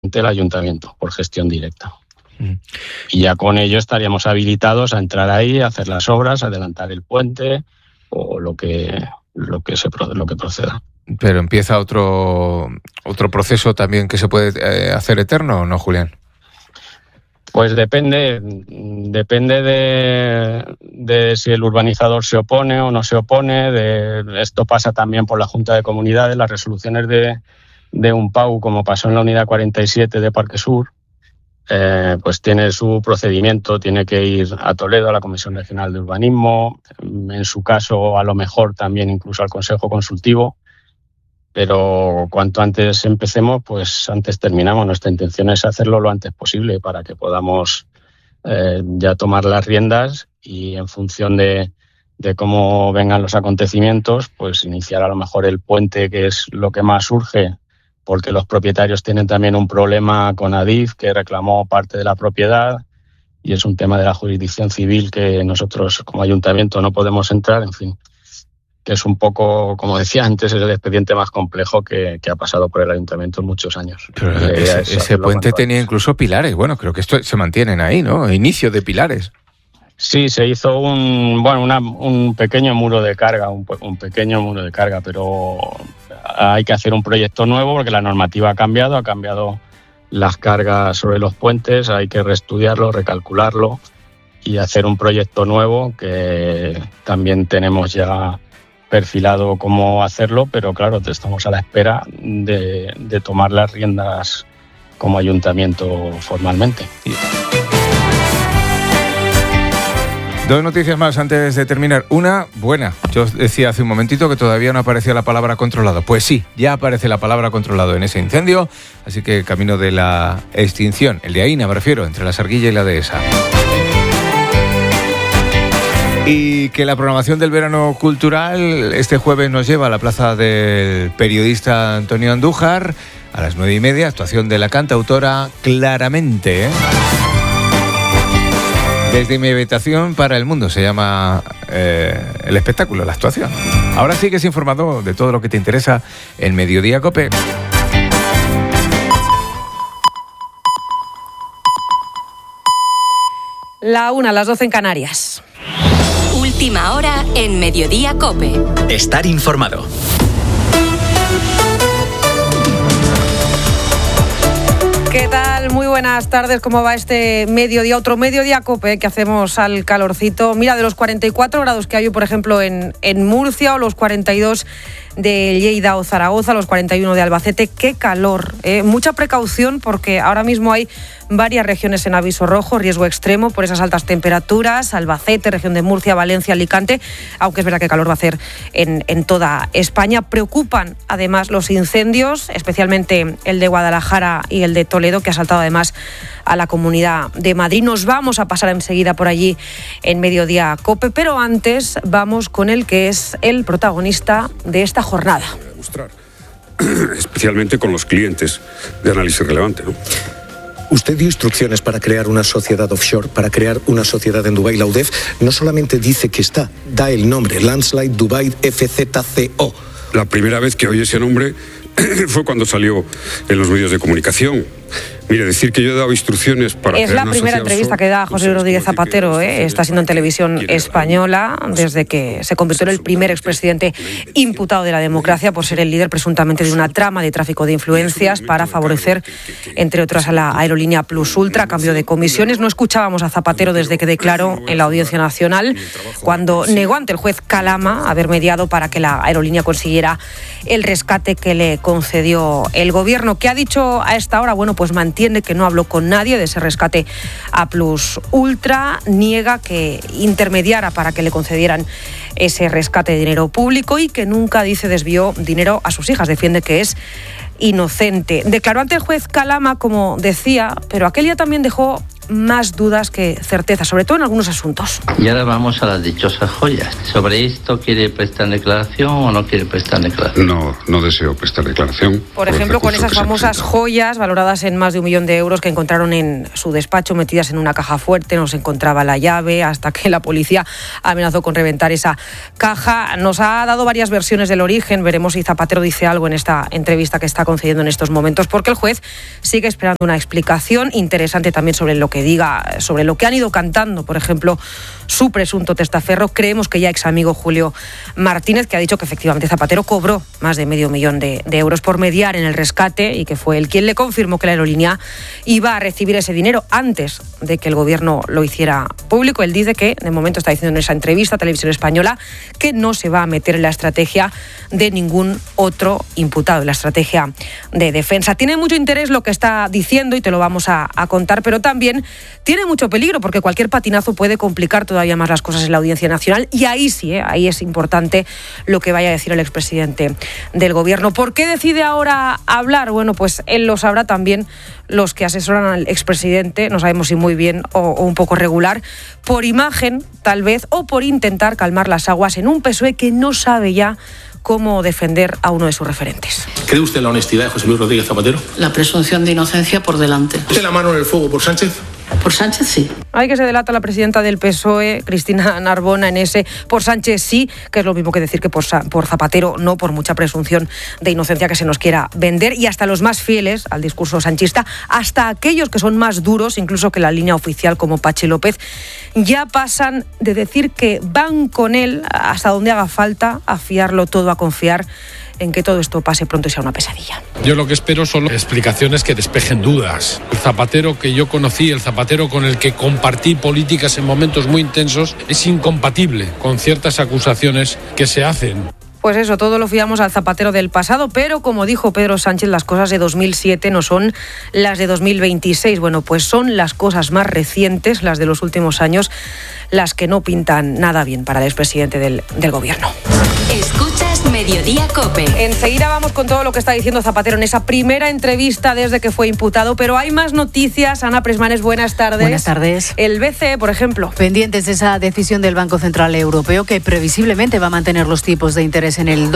el ayuntamiento por gestión directa. Y ya con ello estaríamos habilitados a entrar ahí, a hacer las obras, a adelantar el puente o lo que proceda. Pero empieza otro proceso también que se puede hacer eterno, ¿no, Julián? Pues depende de si el urbanizador se opone o no se opone. Esto pasa también por la Junta de Comunidades, las resoluciones de un PAU, como pasó en la Unidad 47 de Parque Sur, pues tiene su procedimiento, tiene que ir a Toledo, a la Comisión Regional de Urbanismo, en su caso a lo mejor también incluso al Consejo Consultivo. Pero cuanto antes empecemos, pues antes terminamos. Nuestra intención es hacerlo lo antes posible para que podamos ya tomar las riendas y en función de cómo vengan los acontecimientos, pues iniciar a lo mejor el puente, que es lo que más urge, porque los propietarios tienen también un problema con Adif, que reclamó parte de la propiedad y es un tema de la jurisdicción civil que nosotros como ayuntamiento no podemos entrar, en fin. Que es un poco, como decía antes, es el expediente más complejo que ha pasado por el ayuento en muchos años. Pero ese puente tenía incluso pilares. Bueno, creo que esto se mantienen ahí, ¿no? Inicio de pilares. Sí, se hizo un pequeño muro de carga, un pequeño muro de carga, pero hay que hacer un proyecto nuevo porque la normativa ha cambiado las cargas sobre los puentes, hay que reestudiarlo, recalcularlo y hacer un proyecto nuevo que también tenemos ya perfilado cómo hacerlo, pero claro, estamos a la espera de tomar las riendas como ayuntamiento formalmente. Dos noticias más antes de terminar. Una buena. Yo os decía hace un momentito que todavía no aparecía la palabra controlado. Pues sí, ya aparece la palabra controlado en ese incendio, así que camino de la extinción, el de Aína me refiero, entre la Sarguilla y la Dehesa. Y que la programación del verano cultural este jueves nos lleva a la plaza del periodista Antonio Andújar a las 9:30, actuación de la cantautora Claramente. Desde mi habitación para el mundo se llama el espectáculo, la actuación. Ahora sigues informado de todo lo que te interesa en Mediodía COPE. La 1, las 12 en Canarias. Última hora en Mediodía COPE. Estar informado. ¿Qué tal? Muy buenas tardes. ¿Cómo va este mediodía? Otro Mediodía COPE que hacemos al calorcito. Mira, de los 44 grados que hay hoy, por ejemplo, en Murcia, o los 42 de Lleida o Zaragoza, los 41 de Albacete. ¡Qué calor! Mucha precaución porque ahora mismo hay varias regiones en aviso rojo, riesgo extremo por esas altas temperaturas. Albacete, región de Murcia, Valencia, Alicante, aunque es verdad que calor va a hacer en toda España. Preocupan además los incendios, especialmente el de Guadalajara y el de Toledo, que ha saltado además a la Comunidad de Madrid. Nos vamos a pasar enseguida por allí en Mediodía COPE, pero antes vamos con el que es el protagonista de esta jornada. Especialmente con los clientes de análisis relevante, ¿no? Usted dio instrucciones para crear una sociedad offshore, para crear una sociedad en Dubái. La UDEF no solamente dice que da el nombre, Landslide Dubai FZCO. La primera vez que oí ese nombre fue cuando salió en los medios de comunicación. Mire, decir que yo he dado instrucciones para... Es la primera entrevista que da José Rodríguez Zapatero, está siendo en televisión española desde que se convirtió en el primer expresidente imputado de la democracia por ser el líder presuntamente de una trama de tráfico de influencias para favorecer, entre otras, a la aerolínea Plus Ultra a cambio de comisiones. No escuchábamos a Zapatero desde que declaró en la Audiencia Nacional, cuando negó ante el juez Calama haber mediado para que la aerolínea consiguiera el rescate que le concedió el gobierno. ¿Qué ha dicho a esta hora? Bueno, pues mantiene que no habló con nadie de ese rescate a Plus Ultra, niega que intermediara para que le concedieran ese rescate de dinero público y que nunca, dice, desvió dinero a sus hijas. Defiende que es inocente. Declaró ante el juez Calama, como decía, pero aquel día también dejó más dudas que certezas, sobre todo en algunos asuntos. Y ahora vamos a las dichosas joyas. ¿Sobre esto quiere prestar declaración o no quiere prestar declaración? No deseo prestar declaración. Por ejemplo, con esas famosas joyas valoradas en más de 1 millón de euros que encontraron en su despacho metidas en una caja fuerte, no se encontraba la llave hasta que la policía amenazó con reventar esa caja. Nos ha dado varias versiones del origen, veremos si Zapatero dice algo en esta entrevista que está concediendo en estos momentos, porque el juez sigue esperando una explicación interesante también sobre lo que diga, sobre lo que han ido cantando, por ejemplo, su presunto testaferro. Creemos que ya ex amigo Julio Martínez, que ha dicho que efectivamente Zapatero cobró más de medio millón de euros por mediar en el rescate y que fue él quien le confirmó que la aerolínea iba a recibir ese dinero antes de que el gobierno lo hiciera público. Él dice que, de momento está diciendo en esa entrevista a Televisión Española, que no se va a meter en la estrategia de ningún otro imputado, en la estrategia de defensa. Tiene mucho interés lo que está diciendo y te lo vamos a contar, pero también tiene mucho peligro porque cualquier patinazo puede complicar todavía más las cosas en la Audiencia Nacional y ahí sí, ahí es importante lo que vaya a decir el expresidente del gobierno. ¿Por qué decide ahora hablar? Bueno, pues él lo sabrá, también los que asesoran al expresidente, no sabemos si muy bien o un poco regular, por imagen tal vez, o por intentar calmar las aguas en un PSOE que no sabe ya cómo defender a uno de sus referentes. ¿Cree usted en la honestidad de José Luis Rodríguez Zapatero? La presunción de inocencia por delante. ¿Pone la mano en el fuego por Sánchez? Por Sánchez sí. Hay que se delata la presidenta del PSOE, Cristina Narbona, en ese por Sánchez sí, que es lo mismo que decir que por Zapatero no, por mucha presunción de inocencia que se nos quiera vender. Y hasta los más fieles al discurso sanchista, hasta aquellos que son más duros, incluso que la línea oficial como Patxi López, ya pasan de decir que van con él hasta donde haga falta, a fiarlo todo, a confiar en que todo esto pase pronto y sea una pesadilla. Yo lo que espero son explicaciones que despejen dudas. El Zapatero que yo conocí, el Zapatero con el que compartí políticas en momentos muy intensos, es incompatible con ciertas acusaciones que se hacen. Pues eso, todo lo fiamos al Zapatero del pasado, pero como dijo Pedro Sánchez, las cosas de 2007 no son las de 2026. Bueno, pues son las cosas más recientes, las de los últimos años, las que no pintan nada bien para el expresidente del gobierno. Escuchas Mediodía COPE. Enseguida vamos con todo lo que está diciendo Zapatero en esa primera entrevista desde que fue imputado, pero hay más noticias. Ana Presmanes, buenas tardes. Buenas tardes. El BCE, por ejemplo. Pendientes de esa decisión del Banco Central Europeo que previsiblemente va a mantener los tipos de interés en el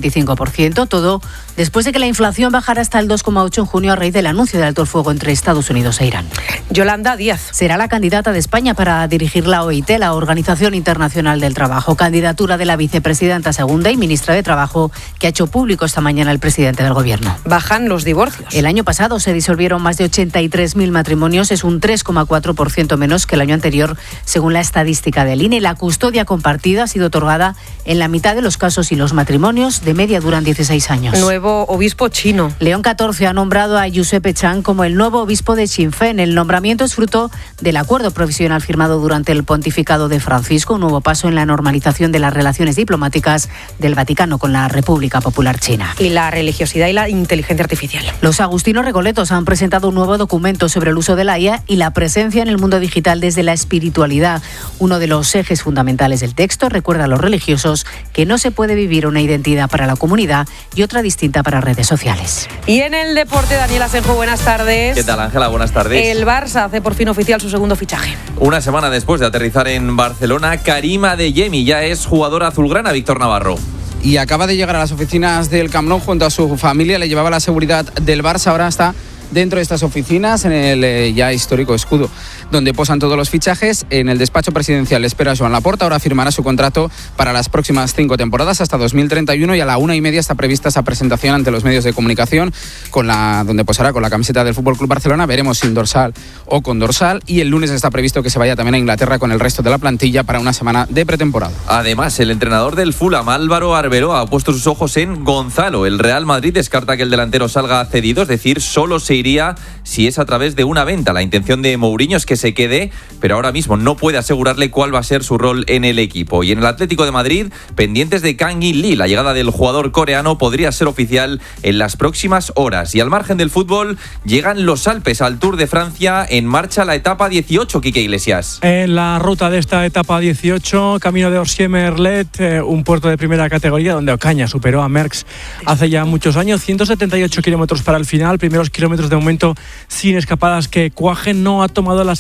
2,25%, todo después de que la inflación bajara hasta el 2,8% en junio a raíz del anuncio del alto el fuego entre Estados Unidos e Irán. Yolanda Díaz. Será la candidata de España para dirigir la OIT, la Organización Internacional del Trabajo, candidatura de la vicepresidenta segunda y ministra de Trabajo, que ha hecho público esta mañana el presidente del gobierno. Bajan los divorcios. El año pasado se disolvieron más de 83.000 matrimonios, es un 3,4% menos que el año anterior, según la estadística del INE. La custodia compartida ha sido otorgada en la mitad de los casos y los matrimonios de media duran 16 años. Nuevo obispo chino. León XIV ha nombrado a Giuseppe Chang como el nuevo obispo de Sinn Féin. El nombramiento es fruto del acuerdo provisional firmado durante el pontificado de Francisco, un nuevo paso en la normalización de las relaciones diplomáticas del Vaticano con la República Popular China. Y la religiosidad y la inteligencia artificial. Los agustinos recoletos han presentado un nuevo documento sobre el uso de la IA y la presencia en el mundo digital desde la espiritualidad. Uno de los ejes fundamentales del texto recuerda a los religiosos que no se puede vivir una identidad para la comunidad y otra distinta para redes sociales. Y en el deporte, Daniel Asenjo, buenas tardes. ¿Qué tal, Ángela? Buenas tardes. El Barça hace por fin oficial su segundo fichaje. Una semana después de aterrizar en Barcelona, Karim Adeyemi ya es jugador azulgrana. Víctor Navarro. Y acaba de llegar a las oficinas del Camp Nou junto a su familia, le llevaba la seguridad del Barça, ahora está dentro de estas oficinas, en el ya histórico escudo, donde posan todos los fichajes. En el despacho presidencial espera a Joan Laporta, ahora firmará su contrato para las próximas 5 temporadas hasta 2031 y a la 1:30 está prevista esa presentación ante los medios de comunicación donde posará con la camiseta del FC Barcelona. Veremos sin dorsal o con dorsal, y el lunes está previsto que se vaya también a Inglaterra con el resto de la plantilla para una semana de pretemporada. Además, el entrenador del Fulham, Álvaro Arbeloa, ha puesto sus ojos en Gonzalo. El Real Madrid descarta que el delantero salga cedido, es decir, solo se iría si es a través de una venta. La intención de Mourinho es que se quede, pero ahora mismo no puede asegurarle cuál va a ser su rol en el equipo. Y en el Atlético de Madrid, pendientes de Kang In Lee. La llegada del jugador coreano podría ser oficial en las próximas horas. Y al margen del fútbol, llegan los Alpes al Tour de Francia. En marcha la etapa 18, Quique Iglesias. En la ruta de esta etapa 18, camino de Orsier-Merlet, un puerto de primera categoría donde Ocaña superó a Merckx hace ya muchos años. 178 kilómetros para el final, primeros kilómetros de momento sin escapadas que cuajen. No ha tomado la salida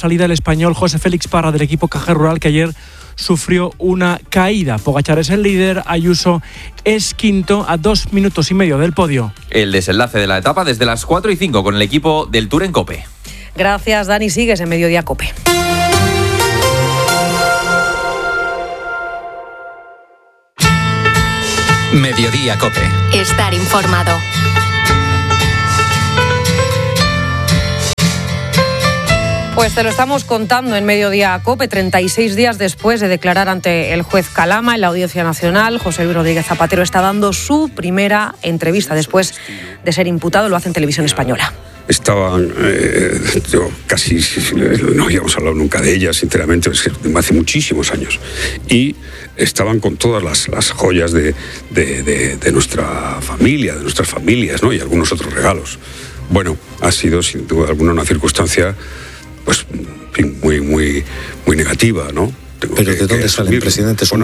salida el español José Félix Parra del equipo Caja Rural, que ayer sufrió una caída. Pogačar es el líder, Ayuso es quinto a 2 minutos y medio del podio. El desenlace de la etapa desde las 4:05 con el equipo del Tour en COPE. Gracias, Dani. Sigues en Mediodía COPE. Mediodía COPE. Estar informado. Pues te lo estamos contando en Mediodía COPE, 36 días después de declarar ante el juez Calama en la Audiencia Nacional. José Luis Rodríguez Zapatero está dando su primera entrevista después de ser imputado, lo hace en Televisión Española. Estaban, yo casi no habíamos hablado nunca de ellas, sinceramente, hace muchísimos años. Y estaban con todas las joyas de nuestra familia, de nuestras familias, ¿no? Y algunos otros regalos. Bueno, ha sido sin duda alguna una circunstancia pues muy negativa, ¿no? Pero ¿de dónde salen, presidente? Son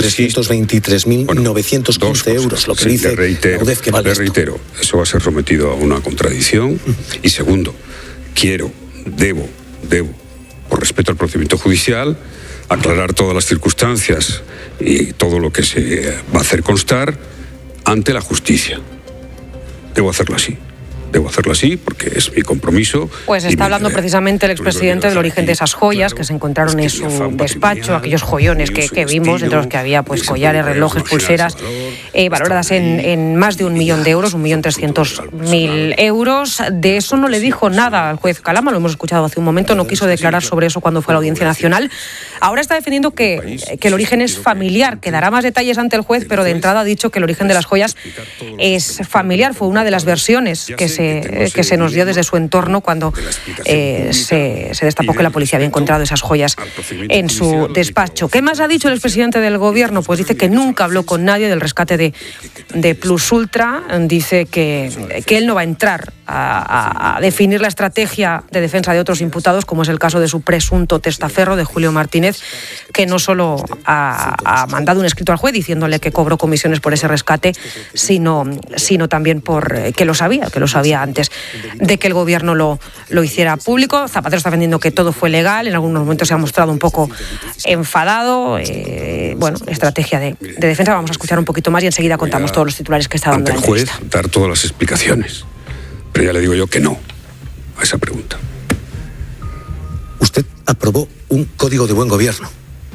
1.323.915 euros, lo que dice la UDEF que vale esto. Reitero, eso va a ser sometido a una contradicción. Y segundo, debo, por respeto al procedimiento judicial, aclarar todas las circunstancias y todo lo que se va a hacer constar ante la justicia. Debo hacerlo así porque es mi compromiso. Pues está hablando precisamente el expresidente del origen de esas joyas que se encontraron en su despacho, aquellos joyones que vimos, entre los que había pues collares, relojes, pulseras, valoradas en más de 1 millón de euros, 1.300.000 euros. De eso no le dijo nada al juez Calama, lo hemos escuchado hace un momento, no quiso declarar sobre eso cuando fue a la Audiencia Nacional. Ahora está defendiendo que el origen es familiar, que dará más detalles ante el juez, pero de entrada ha dicho que el origen de las joyas es familiar. Fue una de las versiones que se nos dio desde su entorno cuando se destapó que la policía había encontrado esas joyas en su despacho. ¿Qué más ha dicho el expresidente del Gobierno? Pues dice que nunca habló con nadie del rescate de Plus Ultra. Dice que él no va a entrar a definir la estrategia de defensa de otros imputados, como es el caso de su presunto testaferro, de Julio Martínez, que no solo ha mandado un escrito al juez diciéndole que cobró comisiones por ese rescate, sino también por que lo sabía antes de que el Gobierno lo hiciera público. Zapatero está defendiendo que todo fue legal, en algunos momentos se ha mostrado un poco enfadado. Estrategia de defensa. Vamos a escuchar un poquito más y enseguida contamos todos los titulares que está dando la entrevista. Ante el juez, dar todas las explicaciones. Pero ya le digo yo que no a esa pregunta. Usted aprobó un código de buen gobierno.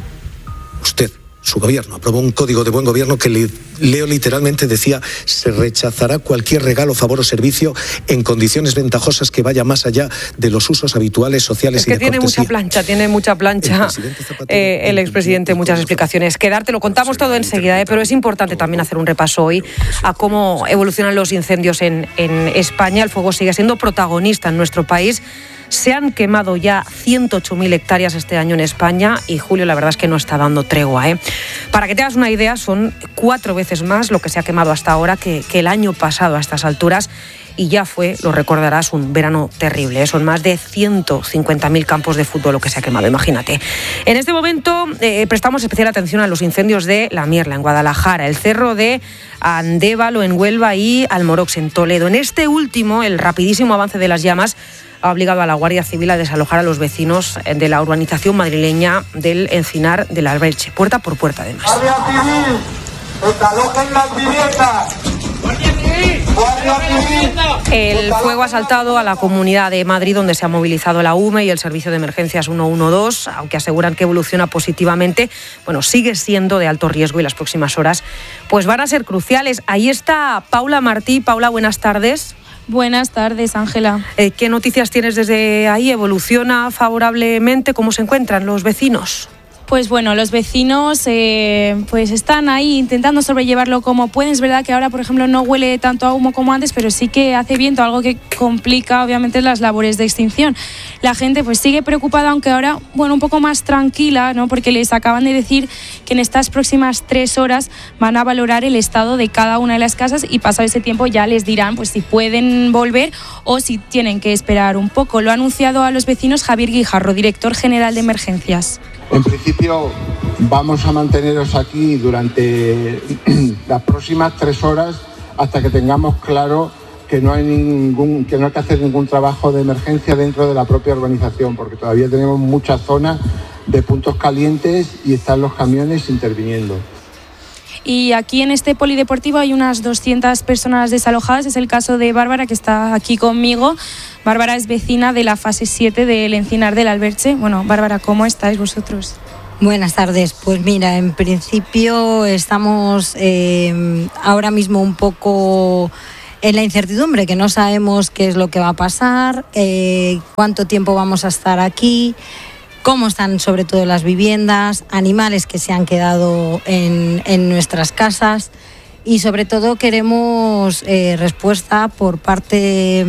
Su gobierno aprobó un código de buen gobierno que leo literalmente, decía: se rechazará cualquier regalo, favor o servicio en condiciones ventajosas que vaya más allá de los usos habituales, sociales y de cortesía. Tiene mucha plancha el expresidente, muchas explicaciones que dar. Te lo contamos todo enseguida, pero es importante también hacer un repaso hoy a cómo evolucionan los incendios en España. El fuego sigue siendo protagonista en nuestro país. Se han quemado ya 108.000 hectáreas este año en España y julio la verdad es que no está dando tregua. Para que te hagas una idea, son 4 veces más lo que se ha quemado hasta ahora que el año pasado a estas alturas. Y ya fue, lo recordarás, un verano terrible. Son más de 150.000 campos de fútbol lo que se ha quemado, imagínate. En este momento prestamos especial atención a los incendios de La Mierla, en Guadalajara, el cerro de Andévalo, en Huelva, y Almorox, en Toledo. En este último, el rapidísimo avance de las llamas ha obligado a la Guardia Civil a desalojar a los vecinos de la urbanización madrileña del Encinar del Alberche, puerta por puerta además. Guardia Civil, desalojen las viviendas. El fuego ha saltado a la Comunidad de Madrid, donde se ha movilizado la UME y el Servicio de Emergencias 112, aunque aseguran que evoluciona positivamente. Sigue siendo de alto riesgo y las próximas horas pues van a ser cruciales. Ahí está Paula Martí. Paula, buenas tardes. Buenas tardes, Ángela. ¿Qué noticias tienes desde ahí? ¿Evoluciona favorablemente? ¿Cómo se encuentran los vecinos? Pues bueno, los vecinos pues están ahí intentando sobrellevarlo como pueden. Es verdad que ahora, por ejemplo, no huele tanto a humo como antes, pero sí que hace viento, algo que complica obviamente las labores de extinción. La gente pues sigue preocupada, aunque ahora, un poco más tranquila, ¿no? Porque les acaban de decir que en estas próximas 3 horas van a valorar el estado de cada una de las casas y pasado ese tiempo ya les dirán pues si pueden volver o si tienen que esperar un poco. Lo ha anunciado a los vecinos Javier Guijarro, director general de Emergencias. En principio vamos a manteneros aquí durante las próximas 3 horas hasta que tengamos claro que no hay que hacer ningún trabajo de emergencia dentro de la propia urbanización, porque todavía tenemos muchas zonas de puntos calientes y están los camiones interviniendo. Y aquí en este polideportivo hay unas 200 personas desalojadas. Es el caso de Bárbara, que está aquí conmigo. Bárbara es vecina de la fase 7 del Encinar del Alberche. Bueno, Bárbara, ¿cómo estáis vosotros? Buenas tardes. Pues mira, en principio estamos ahora mismo un poco en la incertidumbre, que no sabemos qué es lo que va a pasar, cuánto tiempo vamos a estar aquí, cómo están sobre todo las viviendas, animales que se han quedado en nuestras casas, y sobre todo queremos respuesta por parte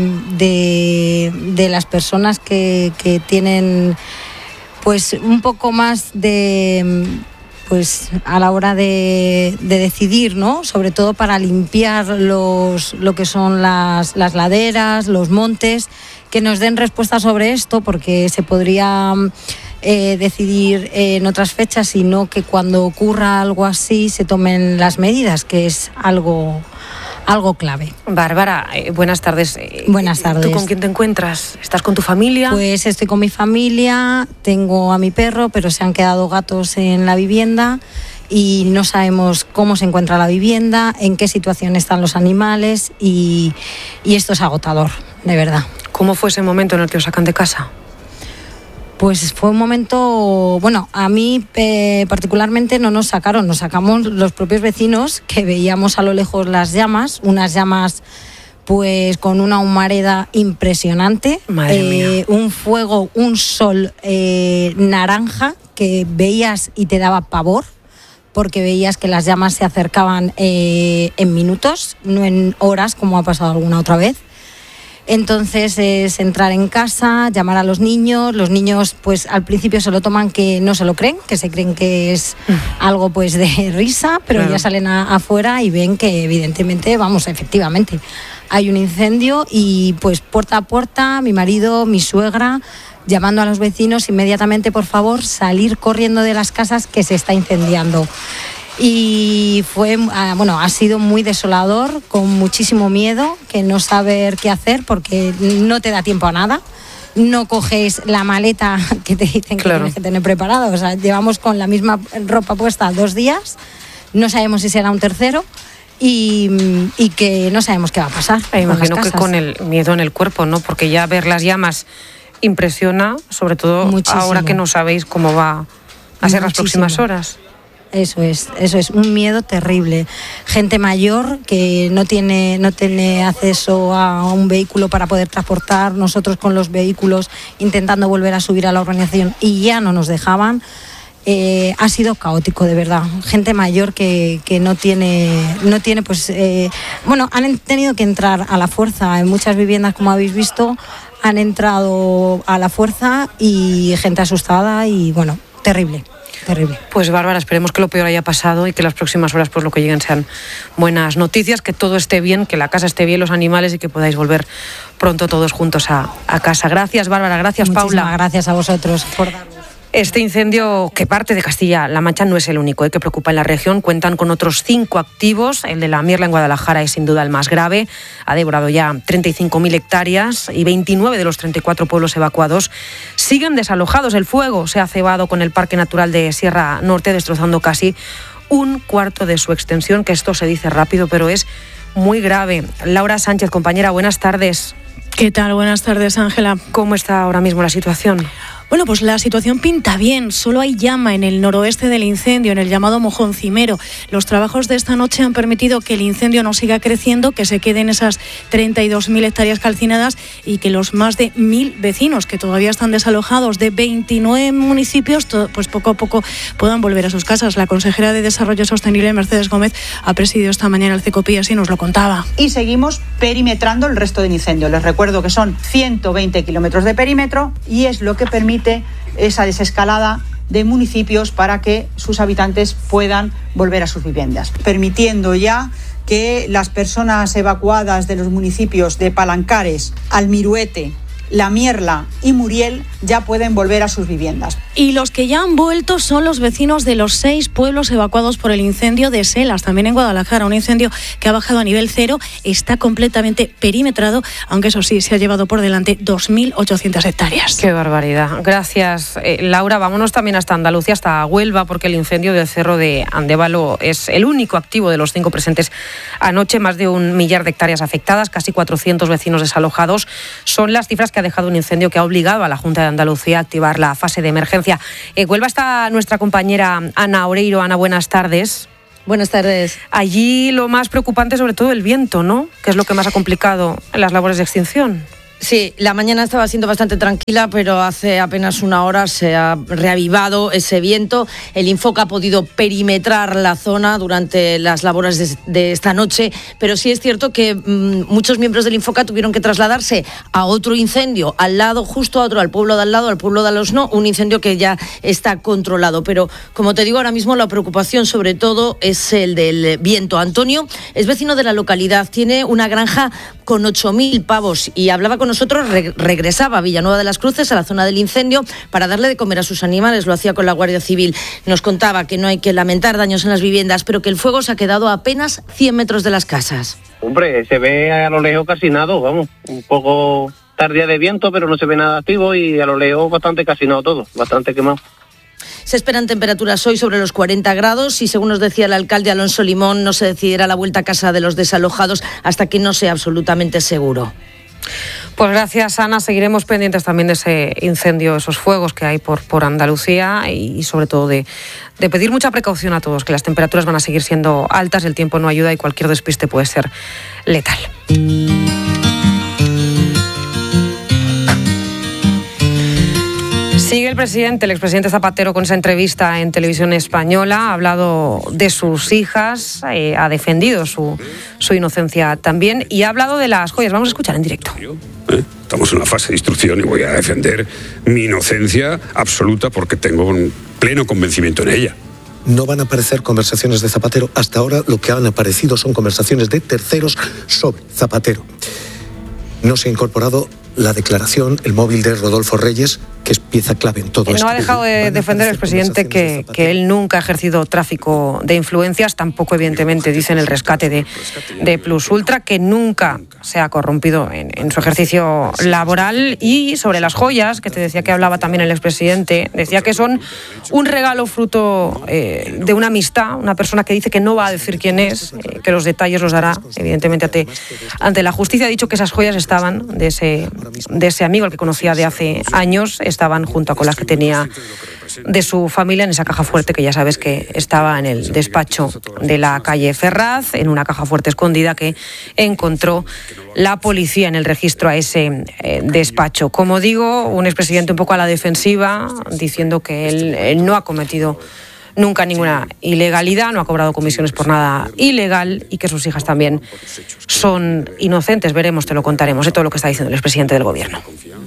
de las personas que tienen pues un poco más de pues a la hora de decidir, ¿no? Sobre todo para limpiar lo que son las laderas, los montes, que nos den respuesta sobre esto, porque se podría decidir en otras fechas, y no que cuando ocurra algo así se tomen las medidas, que es algo clave. Bárbara, buenas tardes. Buenas tardes. ¿Tú con quién te encuentras? ¿Estás con tu familia? Pues estoy con mi familia, tengo a mi perro, pero se han quedado gatos en la vivienda y no sabemos cómo se encuentra la vivienda, en qué situación están los animales, y esto es agotador, de verdad. ¿Cómo fue ese momento en el que os sacan de casa? Pues fue un momento, bueno, a mí particularmente no nos sacaron, nos sacamos los propios vecinos, que veíamos a lo lejos las llamas, unas llamas pues con una humareda impresionante. Madre mía. Un fuego, un sol naranja que veías y te daba pavor, porque veías que las llamas se acercaban en minutos, no en horas como ha pasado alguna otra vez. Entonces es entrar en casa, llamar a los niños pues al principio se lo toman, que no se lo creen, que se creen que es algo pues de risa, pero claro, ya salen afuera y ven que evidentemente, efectivamente hay un incendio, y pues puerta a puerta, mi marido, mi suegra, llamando a los vecinos inmediatamente, por favor, salir corriendo de las casas, que se está incendiando. Y ha sido muy desolador, con muchísimo miedo, que no saber qué hacer, porque no te da tiempo a nada. No coges la maleta que te dicen que tienes que tener preparada. O sea, llevamos con la misma ropa puesta 2 días, no sabemos si será un tercero, y que no sabemos qué va a pasar. Imagino que con el miedo en el cuerpo, ¿no? Porque ya ver las llamas impresiona, sobre todo muchísimo, ahora que no sabéis cómo va a ser las próximas horas. Eso es un miedo terrible. Gente mayor que no tiene acceso a un vehículo para poder transportar, nosotros con los vehículos intentando volver a subir a la urbanización y ya no nos dejaban. Ha sido caótico, de verdad. Gente mayor que no tiene han tenido que entrar a la fuerza. En muchas viviendas, como habéis visto, han entrado a la fuerza, y gente asustada, y terrible. Pues Bárbara, esperemos que lo peor haya pasado y que las próximas horas pues lo que lleguen sean buenas noticias, que todo esté bien, que la casa esté bien, los animales, y que podáis volver pronto todos juntos a casa. Gracias, Bárbara. Gracias, Paula. Gracias a vosotros por darnos. Este incendio, que parte de Castilla-La Mancha, no es el único que preocupa en la región. Cuentan con otros 5 activos. El de la Mierla en Guadalajara es sin duda el más grave. Ha devorado ya 35.000 hectáreas y 29 de los 34 pueblos evacuados siguen desalojados. El fuego se ha cebado con el Parque Natural de Sierra Norte, destrozando casi 1/4 de su extensión, que esto se dice rápido, pero es muy grave. Laura Sánchez, compañera, buenas tardes. ¿Qué tal? Buenas tardes, Ángela. ¿Cómo está ahora mismo la situación? Bueno, pues la situación pinta bien. Solo hay llama en el noroeste del incendio, en el llamado Mojón Cimero. Los trabajos de esta noche han permitido que el incendio no siga creciendo, que se queden esas 32.000 hectáreas calcinadas, y que los más de 1.000 vecinos que todavía están desalojados de 29 municipios, pues poco a poco puedan volver a sus casas. La consejera de Desarrollo Sostenible, Mercedes Gómez, ha presidido esta mañana el CECOPI, así nos lo contaba. Y seguimos perimetrando el resto del incendio. Les recuerdo que son 120 kilómetros de perímetro, y es lo que permite esa desescalada de municipios para que sus habitantes puedan volver a sus viviendas, permitiendo ya que las personas evacuadas de los municipios de Palancares, Almiruete, La Mierla y Muriel ya pueden volver a sus viviendas. Y los que ya han vuelto son los vecinos de los 6 pueblos evacuados por el incendio de Selas, también en Guadalajara, un incendio que ha bajado a nivel 0, está completamente perimetrado, aunque eso sí, se ha llevado por delante 2.800 hectáreas. Qué barbaridad. Gracias, Laura. Vámonos también hasta Andalucía, hasta Huelva, porque el incendio del Cerro de Andévalo es el único activo de los 5 presentes anoche. Más de 1 millar de hectáreas afectadas, casi 400 vecinos desalojados. Son las cifras que ha dejado un incendio que ha obligado a la Junta de Andalucía a activar la fase de emergencia. Huelva está nuestra compañera Ana Oreiro. Ana, buenas tardes. Buenas tardes. Allí lo más preocupante es sobre todo el viento, ¿no? Que es lo que más ha complicado las labores de extinción. Sí, la mañana estaba siendo bastante tranquila, pero hace apenas una hora se ha reavivado ese viento. El Infoca ha podido perimetrar la zona durante las labores de esta noche, pero sí es cierto que muchos miembros del Infoca tuvieron que trasladarse a otro incendio, al lado, justo a otro, al pueblo de al lado, al pueblo de Alosno, un incendio que ya está controlado. Pero, como te digo, ahora mismo la preocupación sobre todo es el del viento. Antonio es vecino de la localidad, tiene una granja con 8.000 pavos y hablaba con nosotros, regresaba a Villanueva de las Cruces, a la zona del incendio, para darle de comer a sus animales. Lo hacía con la Guardia Civil. Nos contaba que no hay que lamentar daños en las viviendas, pero que el fuego se ha quedado a apenas 100 metros de las casas. Hombre, se ve a lo lejos casi nada, vamos, un poco tardía de viento, pero no se ve nada activo y a lo lejos bastante calcinado todo, bastante quemado. Se esperan temperaturas hoy sobre los 40 grados y, según nos decía el alcalde Alonso Limón, no se decidirá la vuelta a casa de los desalojados hasta que no sea absolutamente seguro. Pues gracias, Ana. Seguiremos pendientes también de ese incendio, esos fuegos que hay por Andalucía y sobre todo de pedir mucha precaución a todos, que las temperaturas van a seguir siendo altas, el tiempo no ayuda y cualquier despiste puede ser letal. Sigue el expresidente Zapatero, con esa entrevista en Televisión Española. Ha hablado de sus hijas, ha defendido su inocencia también y ha hablado de las joyas. Vamos a escuchar en directo. Estamos en una fase de instrucción y voy a defender mi inocencia absoluta porque tengo un pleno convencimiento en ella. No van a aparecer conversaciones de Zapatero. Hasta ahora lo que han aparecido son conversaciones de terceros sobre Zapatero. No se ha incorporado la declaración, el móvil de Rodolfo Reyes, que es pieza clave en todo esto. No ha dejado de defender el expresidente que él nunca ha ejercido tráfico de influencias, tampoco evidentemente dice en el rescate de Plus Ultra, que nunca se ha corrompido en su ejercicio laboral. Y sobre las joyas, que te decía que hablaba también el expresidente, decía que son un regalo fruto de una amistad, una persona que dice que no va a decir quién es, que los detalles los dará evidentemente ante la justicia. Ha dicho que esas joyas estaban de ese amigo, el que conocía de hace años, estaban junto con las que tenía de su familia en esa caja fuerte que ya sabes que estaba en el despacho de la calle Ferraz, en una caja fuerte escondida que encontró la policía en el registro a ese despacho. Como digo, un expresidente un poco a la defensiva, diciendo que él no ha cometido nunca ninguna ilegalidad, no ha cobrado comisiones por nada ilegal y que sus hijas también son inocentes. Veremos, te lo contaremos, de todo lo que está diciendo el expresidente del gobierno.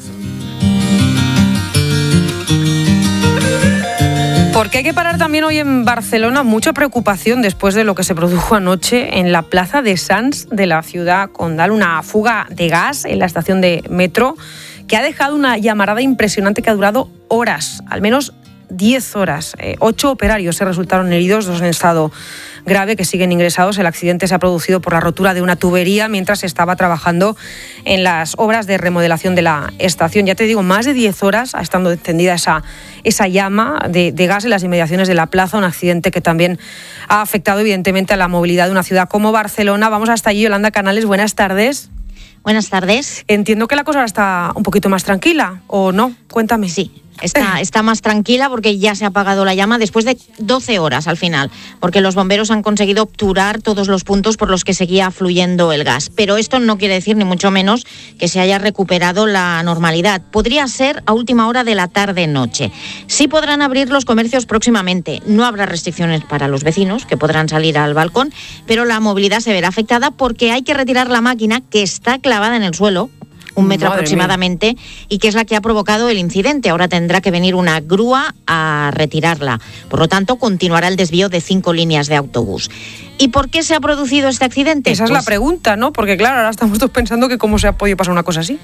Porque hay que parar también hoy en Barcelona, mucha preocupación después de lo que se produjo anoche en la plaza de Sants de la ciudad condal, una fuga de gas en la estación de metro que ha dejado una llamarada impresionante que ha durado horas, al menos 10 horas. 8 operarios se resultaron heridos, 2 en estado grave que siguen ingresados. El accidente se ha producido por la rotura de una tubería mientras se estaba trabajando en las obras de remodelación de la estación. Ya te digo, más de 10 horas ha estado encendida esa llama de gas en las inmediaciones de la plaza, un accidente que también ha afectado evidentemente a la movilidad de una ciudad como Barcelona. Vamos hasta allí, Yolanda Canales, buenas tardes. Buenas tardes. Entiendo que la cosa ahora está un poquito más tranquila, ¿o no? Cuéntame. Sí. Está más tranquila porque ya se ha apagado la llama después de 12 horas al final, porque los bomberos han conseguido obturar todos los puntos por los que seguía fluyendo el gas. Pero esto no quiere decir, ni mucho menos, que se haya recuperado la normalidad. Podría ser a última hora de la tarde-noche. Sí podrán abrir los comercios próximamente. No habrá restricciones para los vecinos, que podrán salir al balcón, pero la movilidad se verá afectada porque hay que retirar la máquina que está clavada en el suelo, 1 metro aproximadamente, y que es la que ha provocado el incidente. Ahora tendrá que venir una grúa a retirarla. Por lo tanto, continuará el desvío de 5 líneas de autobús. ¿Y por qué se ha producido este accidente? Esa es la pregunta, ¿no? Porque claro, ahora estamos todos pensando que cómo se ha podido pasar una cosa así.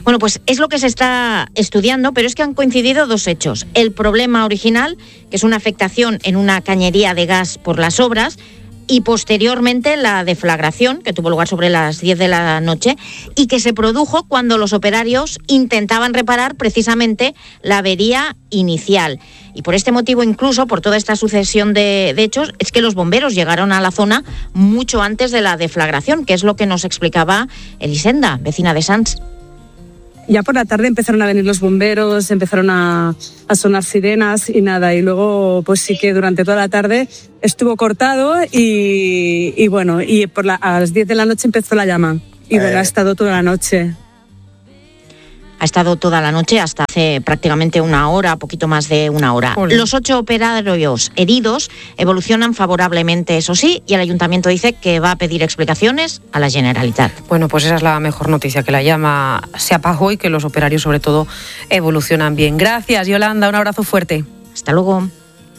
Bueno, pues es lo que se está estudiando, pero es que han coincidido dos hechos. El problema original, que es una afectación en una cañería de gas por las obras, y posteriormente la deflagración, que tuvo lugar sobre las 10 de la noche y que se produjo cuando los operarios intentaban reparar precisamente la avería inicial. Y por este motivo, incluso por toda esta sucesión de hechos, es que los bomberos llegaron a la zona mucho antes de la deflagración, que es lo que nos explicaba Elisenda, vecina de Sants. Ya por la tarde empezaron a venir los bomberos, empezaron a sonar sirenas y nada. Y luego, pues sí que durante toda la tarde estuvo cortado y bueno, y a las 10 de la noche empezó la llama. Y bueno, ha estado toda la noche. Ha estado toda la noche, hasta hace prácticamente una hora, poquito más de una hora. Hola. Los 8 operarios heridos evolucionan favorablemente, eso sí, y el ayuntamiento dice que va a pedir explicaciones a la Generalitat. Bueno, pues esa es la mejor noticia, que la llama se apagó y que los operarios sobre todo evolucionan bien. Gracias, Yolanda, un abrazo fuerte. Hasta luego.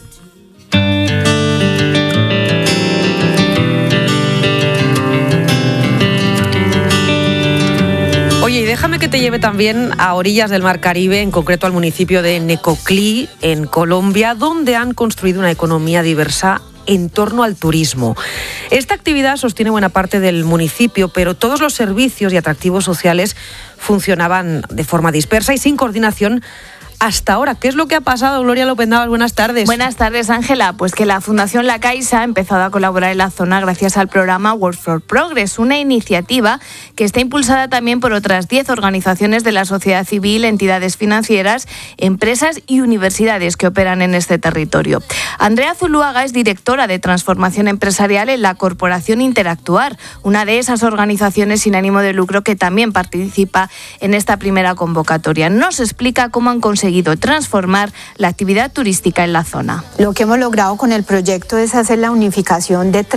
Oye, y déjame que te lleve también a orillas del Mar Caribe, en concreto al municipio de Necoclí, en Colombia, donde han construido una economía diversa en torno al turismo. Esta actividad sostiene buena parte del municipio, pero todos los servicios y atractivos sociales funcionaban de forma dispersa y sin coordinación hasta ahora. ¿Qué es lo que ha pasado, Gloria López Navas? Buenas tardes. Buenas tardes, Ángela. Pues que la Fundación La Caixa ha empezado a colaborar en la zona gracias al programa Work for Progress, una iniciativa que está impulsada también por otras 10 organizaciones de la sociedad civil, entidades financieras, empresas y universidades que operan en este territorio. Andrea Zuluaga es directora de Transformación Empresarial en la Corporación Interactuar, una de esas organizaciones sin ánimo de lucro que también participa en esta primera convocatoria. Nos explica cómo han conseguido transformar la actividad turística en la zona. Lo que hemos logrado con el proyecto es hacer la unificación de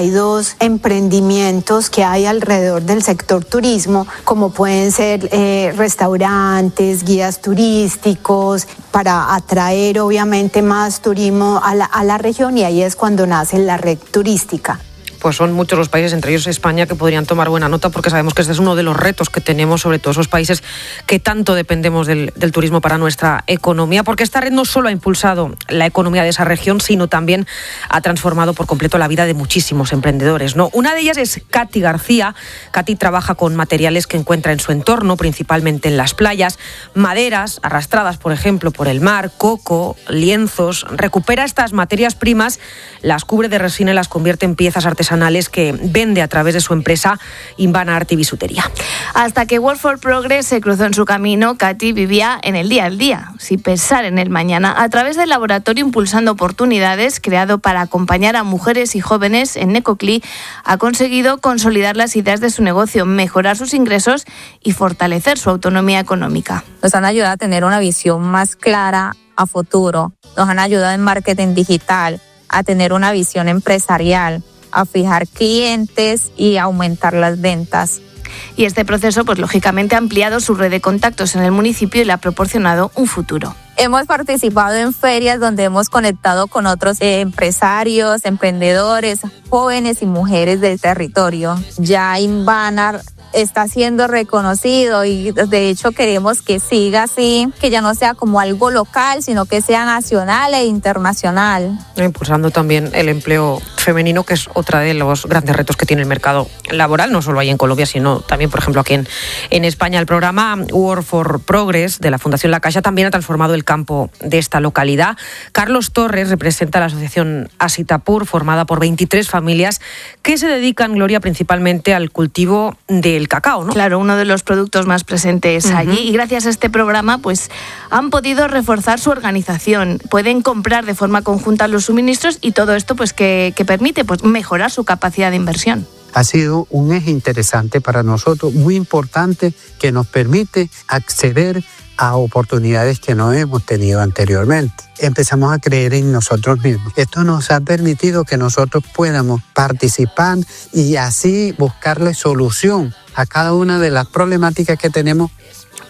32 emprendimientos que hay alrededor del sector turismo, como pueden ser restaurantes, guías turísticos, para atraer obviamente más turismo a la región, y ahí es cuando nace la red turística. Pues son muchos los países, entre ellos España, que podrían tomar buena nota, porque sabemos que este es uno de los retos que tenemos, sobre todo esos países que tanto dependemos del turismo para nuestra economía, porque esta red no solo ha impulsado la economía de esa región, sino también ha transformado por completo la vida de muchísimos emprendedores, ¿no? Una de ellas es Katy García. Katy trabaja con materiales que encuentra en su entorno, principalmente en las playas, maderas arrastradas, por ejemplo, por el mar, coco, lienzos. Recupera estas materias primas, las cubre de resina y las convierte en piezas artesanales que vende a través de su empresa Invana Arte y Bisutería. Hasta que Work for Progress se cruzó en su camino, Katy vivía en el día al día, sin pensar en el mañana, a través del laboratorio Impulsando Oportunidades, creado para acompañar a mujeres y jóvenes en Necoclí. Ha conseguido consolidar las ideas de su negocio, mejorar sus ingresos y fortalecer su autonomía económica. Nos han ayudado a tener una visión más clara a futuro, nos han ayudado en marketing digital, a tener una visión empresarial, a fijar clientes y aumentar las ventas. Y este proceso, pues lógicamente, ha ampliado su red de contactos en el municipio y le ha proporcionado un futuro. Hemos participado en ferias donde hemos conectado con otros empresarios, emprendedores, jóvenes y mujeres del territorio. Ya Invana está siendo reconocido y de hecho queremos que siga así, que ya no sea como algo local, sino que sea nacional e internacional. Impulsando también el empleo femenino, que es otra de los grandes retos que tiene el mercado laboral, no solo ahí en Colombia, sino también, por ejemplo, aquí en España. El programa Work for Progress de la Fundación La Caixa también ha transformado el campo de esta localidad. Carlos Torres representa la asociación Asitapur, formada por 23 familias que se dedican, Gloria, principalmente al cultivo del cacao, ¿no? Claro, uno de los productos más presentes allí, y gracias a este programa pues han podido reforzar su organización, pueden comprar de forma conjunta los suministros y todo esto pues que permite pues mejorar su capacidad de inversión. Ha sido un eje interesante para nosotros, muy importante, que nos permite acceder a oportunidades que no hemos tenido anteriormente. Empezamos a creer en nosotros mismos. Esto nos ha permitido que nosotros podamos participar y así buscarle solución a cada una de las problemáticas que tenemos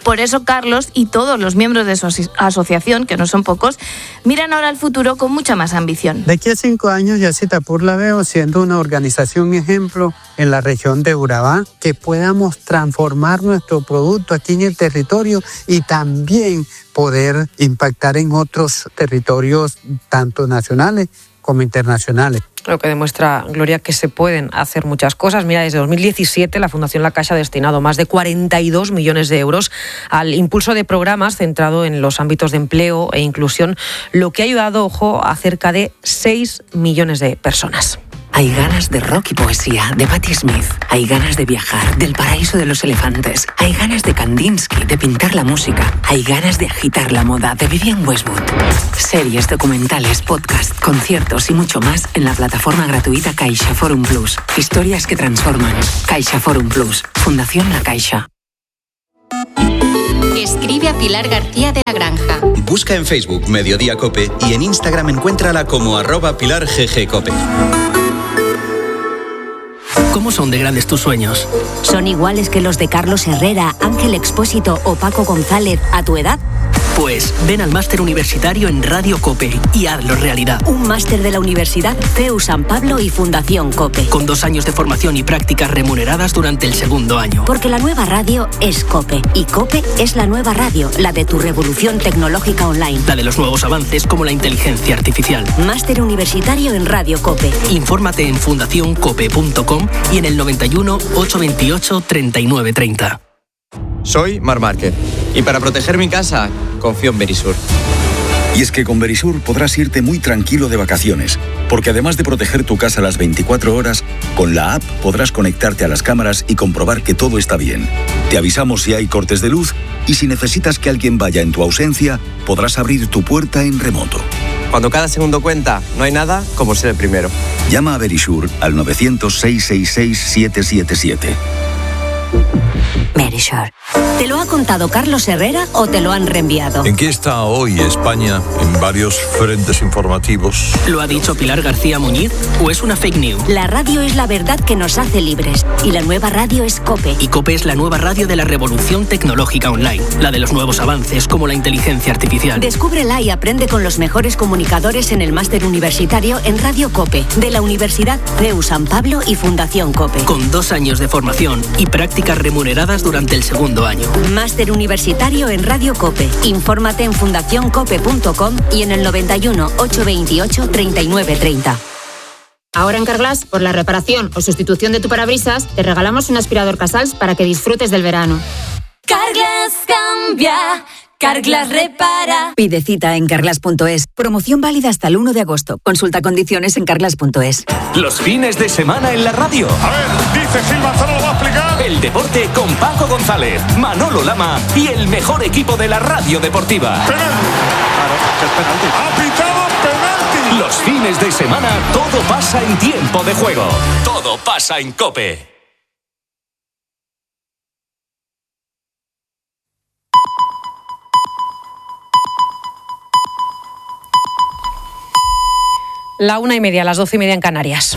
Por eso Carlos y todos los miembros de su asociación, que no son pocos, miran ahora al futuro con mucha más ambición. De aquí a 5 años ya Citapur la veo siendo una organización ejemplo en la región de Urabá, que podamos transformar nuestro producto aquí en el territorio y también poder impactar en otros territorios, tanto nacionales como internacionales. Lo que demuestra, Gloria, que se pueden hacer muchas cosas. Mira, desde 2017 la Fundación La Caixa ha destinado más de 42 millones de euros al impulso de programas centrado en los ámbitos de empleo e inclusión, lo que ha ayudado, ojo, a cerca de 6 millones de personas. Hay ganas de rock y poesía, de Patti Smith. Hay ganas de viajar, del paraíso de los elefantes. Hay ganas de Kandinsky, de pintar la música. Hay ganas de agitar la moda, de Vivienne Westwood. Series, documentales, podcast, conciertos y mucho más en la plataforma gratuita Caixa Forum Plus. Historias que transforman. Caixa Forum Plus. Fundación La Caixa. Escribe a Pilar García de la Granja. Busca en Facebook Mediodía Cope y en Instagram encuéntrala como @PilarGGCope. ¿Cómo son de grandes tus sueños? ¿Son iguales que los de Carlos Herrera, Ángel Expósito o Paco González a tu edad? Pues ven al máster universitario en Radio Cope y hazlo realidad. Un máster de la Universidad CEU San Pablo y Fundación Cope. Con 2 años de formación y prácticas remuneradas durante el 2º año. Porque la nueva radio es Cope. Y Cope es la nueva radio, la de tu revolución tecnológica online. La de los nuevos avances como la inteligencia artificial. Máster universitario en Radio Cope. Infórmate en fundacioncope.com y en el 91 828 3930. Soy Marc Márquez y para proteger mi casa confío en Verisur. Y es que con Verisur podrás irte muy tranquilo de vacaciones, porque además de proteger tu casa las 24 horas, con la app podrás conectarte a las cámaras y comprobar que todo está bien. Te avisamos si hay cortes de luz y si necesitas que alguien vaya en tu ausencia, podrás abrir tu puerta en remoto. Cuando cada segundo cuenta, no hay nada como ser el primero. Llama a Verisur al 900-666-777. Verisur. ¿Te lo ha contado Carlos Herrera o te lo han reenviado? ¿En qué está hoy España en varios frentes informativos? ¿Lo ha dicho Pilar García Muñiz o es una fake news? La radio es la verdad que nos hace libres y la nueva radio es COPE. Y COPE es la nueva radio de la revolución tecnológica online, la de los nuevos avances como la inteligencia artificial. Descúbrela y aprende con los mejores comunicadores en el máster universitario en Radio COPE de la Universidad CEU San Pablo y Fundación COPE. Con 2 años de formación y prácticas remuneradas durante el 2º año. Máster universitario en Radio COPE. Infórmate en fundacioncope.com y en el 91 828 3930. Ahora en Carglass, por la reparación o sustitución de tu parabrisas, te regalamos un aspirador Casals para que disfrutes del verano. Carglass cambia, Carglass repara. Pide cita en carglass.es. Promoción válida hasta el 1 de agosto. Consulta condiciones en carglass.es. Los fines de semana en la radio. A ver, dice Gil Manzano, lo va a explicar. El deporte con Paco González, Manolo Lama y el mejor equipo de la radio deportiva. Penalti. Claro, es penalti. Ha pitado penalti. Los fines de semana todo pasa en tiempo de juego. Todo pasa en COPE. La 1:30, las 12:30 en Canarias.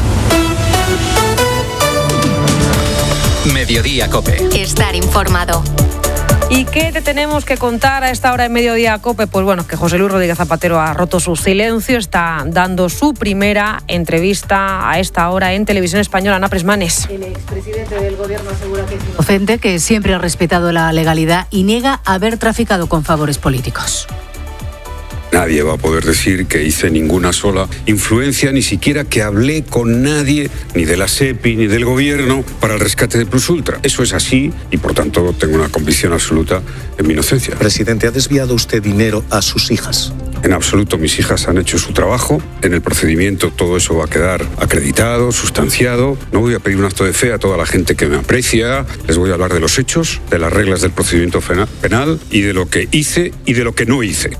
Mediodía Cope. Estar informado. ¿Y qué te tenemos que contar a esta hora en Mediodía Cope? Pues bueno, que José Luis Rodríguez Zapatero ha roto su silencio, está dando su primera entrevista a esta hora en Televisión Española. Ana Presmanes. El expresidente del gobierno asegura que es inocente, que siempre ha respetado la legalidad y niega haber traficado con favores políticos. Nadie va a poder decir que hice ninguna sola influencia, ni siquiera que hablé con nadie, ni de la SEPI, ni del gobierno, para el rescate de Plus Ultra. Eso es así y, por tanto, tengo una convicción absoluta en mi inocencia. Presidente, ¿ha desviado usted dinero a sus hijas? En absoluto, mis hijas han hecho su trabajo. En el procedimiento todo eso va a quedar acreditado, sustanciado. No voy a pedir un acto de fe a toda la gente que me aprecia. Les voy a hablar de los hechos, de las reglas del procedimiento penal y de lo que hice y de lo que no hice.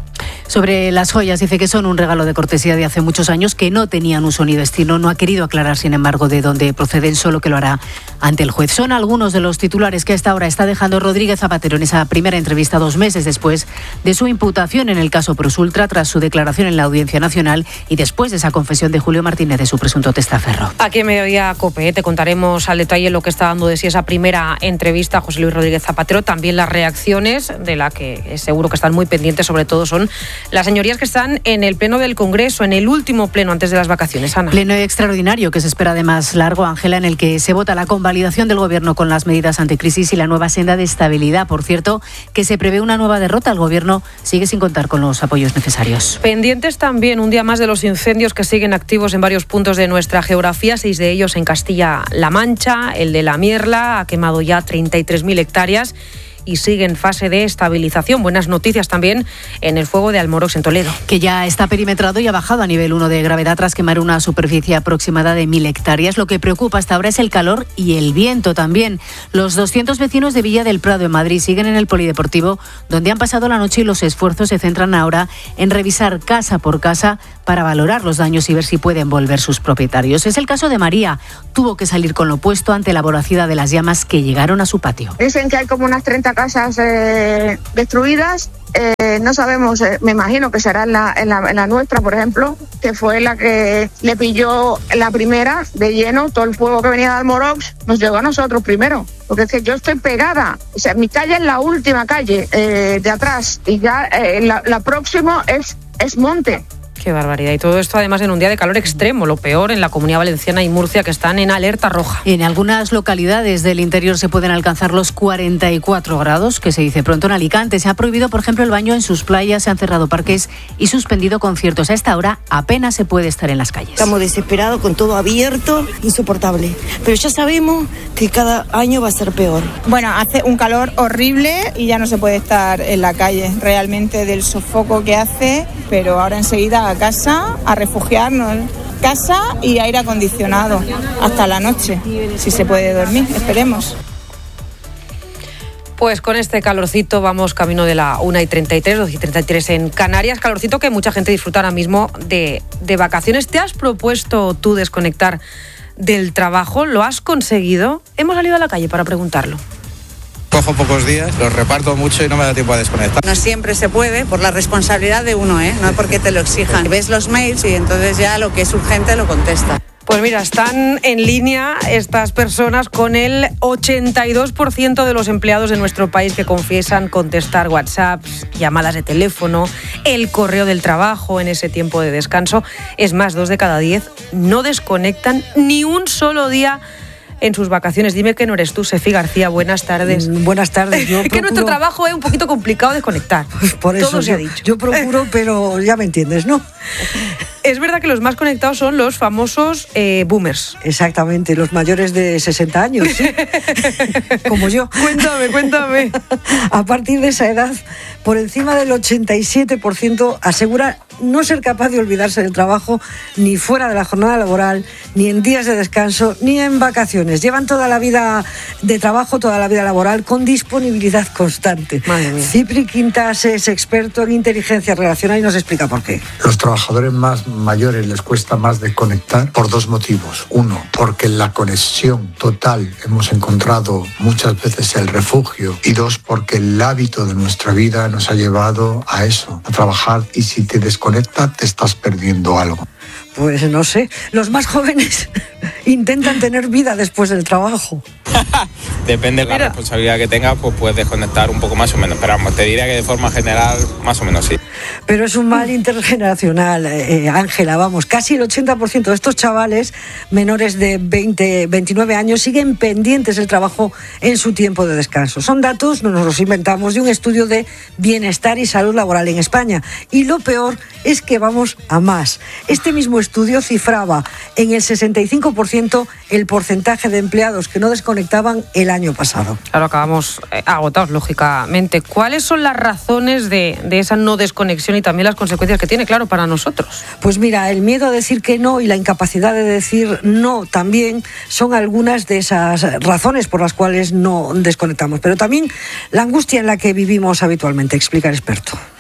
Sobre las joyas, dice que son un regalo de cortesía de hace muchos años, que no tenían uso ni destino. No ha querido aclarar, sin embargo, de dónde proceden, solo que lo hará ante el juez. Son algunos de los titulares que a esta hora está dejando Rodríguez Zapatero en esa primera entrevista 2 meses después de su imputación en el caso Prosultra, tras su declaración en la Audiencia Nacional y después de esa confesión de Julio Martínez de su presunto testaferro. Aquí en Mediodía COPE te contaremos al detalle lo que está dando de sí esa primera entrevista a José Luis Rodríguez Zapatero. También las reacciones, de la que seguro que están muy pendientes, sobre todo son las señorías que están en el pleno del Congreso, en el último pleno antes de las vacaciones. Ana. Pleno extraordinario que se espera además largo, Ángela, en el que se vota la convalidación del Gobierno con las medidas anticrisis y la nueva senda de estabilidad. Por cierto, que se prevé una nueva derrota. El Gobierno sigue sin contar con los apoyos necesarios. Pendientes también un día más de los incendios que siguen activos en varios puntos de nuestra geografía, 6 de ellos en Castilla-La Mancha. El de La Mierla ha quemado ya 33.000 hectáreas y sigue en fase de estabilización. Buenas noticias también en el fuego de Almorox, en Toledo. Que ya está perimetrado y ha bajado a nivel 1 de gravedad tras quemar una superficie aproximada de 1.000 hectáreas. Lo que preocupa hasta ahora es el calor y el viento también. Los 200 vecinos de Villa del Prado, en Madrid, siguen en el polideportivo, donde han pasado la noche, y los esfuerzos se centran ahora en revisar casa por casa para valorar los daños y ver si pueden volver sus propietarios. Es el caso de María. Tuvo que salir con lo opuesto ante la voracidad de las llamas que llegaron a su patio. Dicen que hay como unas 30 casas destruidas. No sabemos, me imagino que será en la nuestra, por ejemplo, que fue la que le pilló la primera de lleno. Todo el fuego que venía de Almorox nos llegó a nosotros primero, porque es que yo estoy pegada, o sea, mi calle es la última calle de atrás, y ya la próxima es monte. Qué barbaridad. Y todo esto además en un día de calor extremo, lo peor en la Comunidad Valenciana y Murcia, que están en alerta roja. En algunas localidades del interior se pueden alcanzar los 44 grados, que se dice pronto. En Alicante se ha prohibido, por ejemplo, el baño en sus playas, se han cerrado parques y suspendido conciertos. A esta hora apenas se puede estar en las calles. Estamos desesperados, con todo abierto, insoportable. Pero ya sabemos que cada año va a ser peor. Bueno, hace un calor horrible y ya no se puede estar en la calle, realmente, del sofoco que hace, pero ahora enseguida a casa, a refugiarnos. Casa y aire acondicionado hasta la noche, si se puede dormir, esperemos. Pues con este calorcito vamos camino de la 1:33, 2:33 en Canarias. Calorcito que mucha gente disfruta ahora mismo de vacaciones. ¿Te has propuesto tú desconectar del trabajo? ¿Lo has conseguido? Hemos salido a la calle para preguntarlo. Cojo pocos días, los reparto mucho y no me da tiempo a desconectar. No siempre se puede, por la responsabilidad de uno, no porque te lo exijan. Ves los mails y entonces ya lo que es urgente lo contesta. Pues mira, están en línea estas personas con el 82% de los empleados de nuestro país que confiesan contestar WhatsApps, llamadas de teléfono, el correo del trabajo en ese tiempo de descanso. Es más, 2 de cada 10 no desconectan ni un solo día en sus vacaciones. Dime que no eres tú, Sefi García. Buenas tardes. Buenas tardes. Yo procuro... que nuestro trabajo es un poquito complicado desconectar. Por eso todo se ha dicho. Yo procuro, pero ya me entiendes, ¿no? Es verdad que los más conectados son los famosos boomers. Exactamente, los mayores de 60 años, ¿sí? Como yo. Cuéntame. A partir de esa edad, por encima del 87% asegura no ser capaz de olvidarse del trabajo ni fuera de la jornada laboral, ni en días de descanso, ni en vacaciones. Llevan toda la vida de trabajo, toda la vida laboral con disponibilidad constante. Madre mía. Cipri Quintas es experto en inteligencia relacional y nos explica por qué. Los trabajadores más mayores les cuesta más desconectar por 2 motivos. Uno, porque en la conexión total hemos encontrado muchas veces el refugio. Y 2, porque el hábito de nuestra vida nos ha llevado a eso, a trabajar, y si te desconectas te estás perdiendo algo. Pues no sé, los más jóvenes intentan tener vida después del trabajo. Depende de la responsabilidad que tengas, pues puedes desconectar un poco más o menos, pero vamos, te diría que de forma general más o menos sí. Pero es un mal intergeneracional, Ángela, vamos, casi el 80% de estos chavales menores de 29 años siguen pendientes del trabajo en su tiempo de descanso. Son datos, no nos los inventamos, de un estudio de bienestar y salud laboral en España. Y lo peor es que vamos a más. Este mismo estudio cifraba en el 65% el porcentaje de empleados que no desconectaban el año pasado. Claro, acabamos agotados, lógicamente. ¿Cuáles son las razones de esa no desconexión y también las consecuencias que tiene, claro, para nosotros? Pues mira, el miedo a decir que no y la incapacidad de decir no también son algunas de esas razones por las cuales no desconectamos. Pero también la angustia en la que vivimos habitualmente, explica el experto.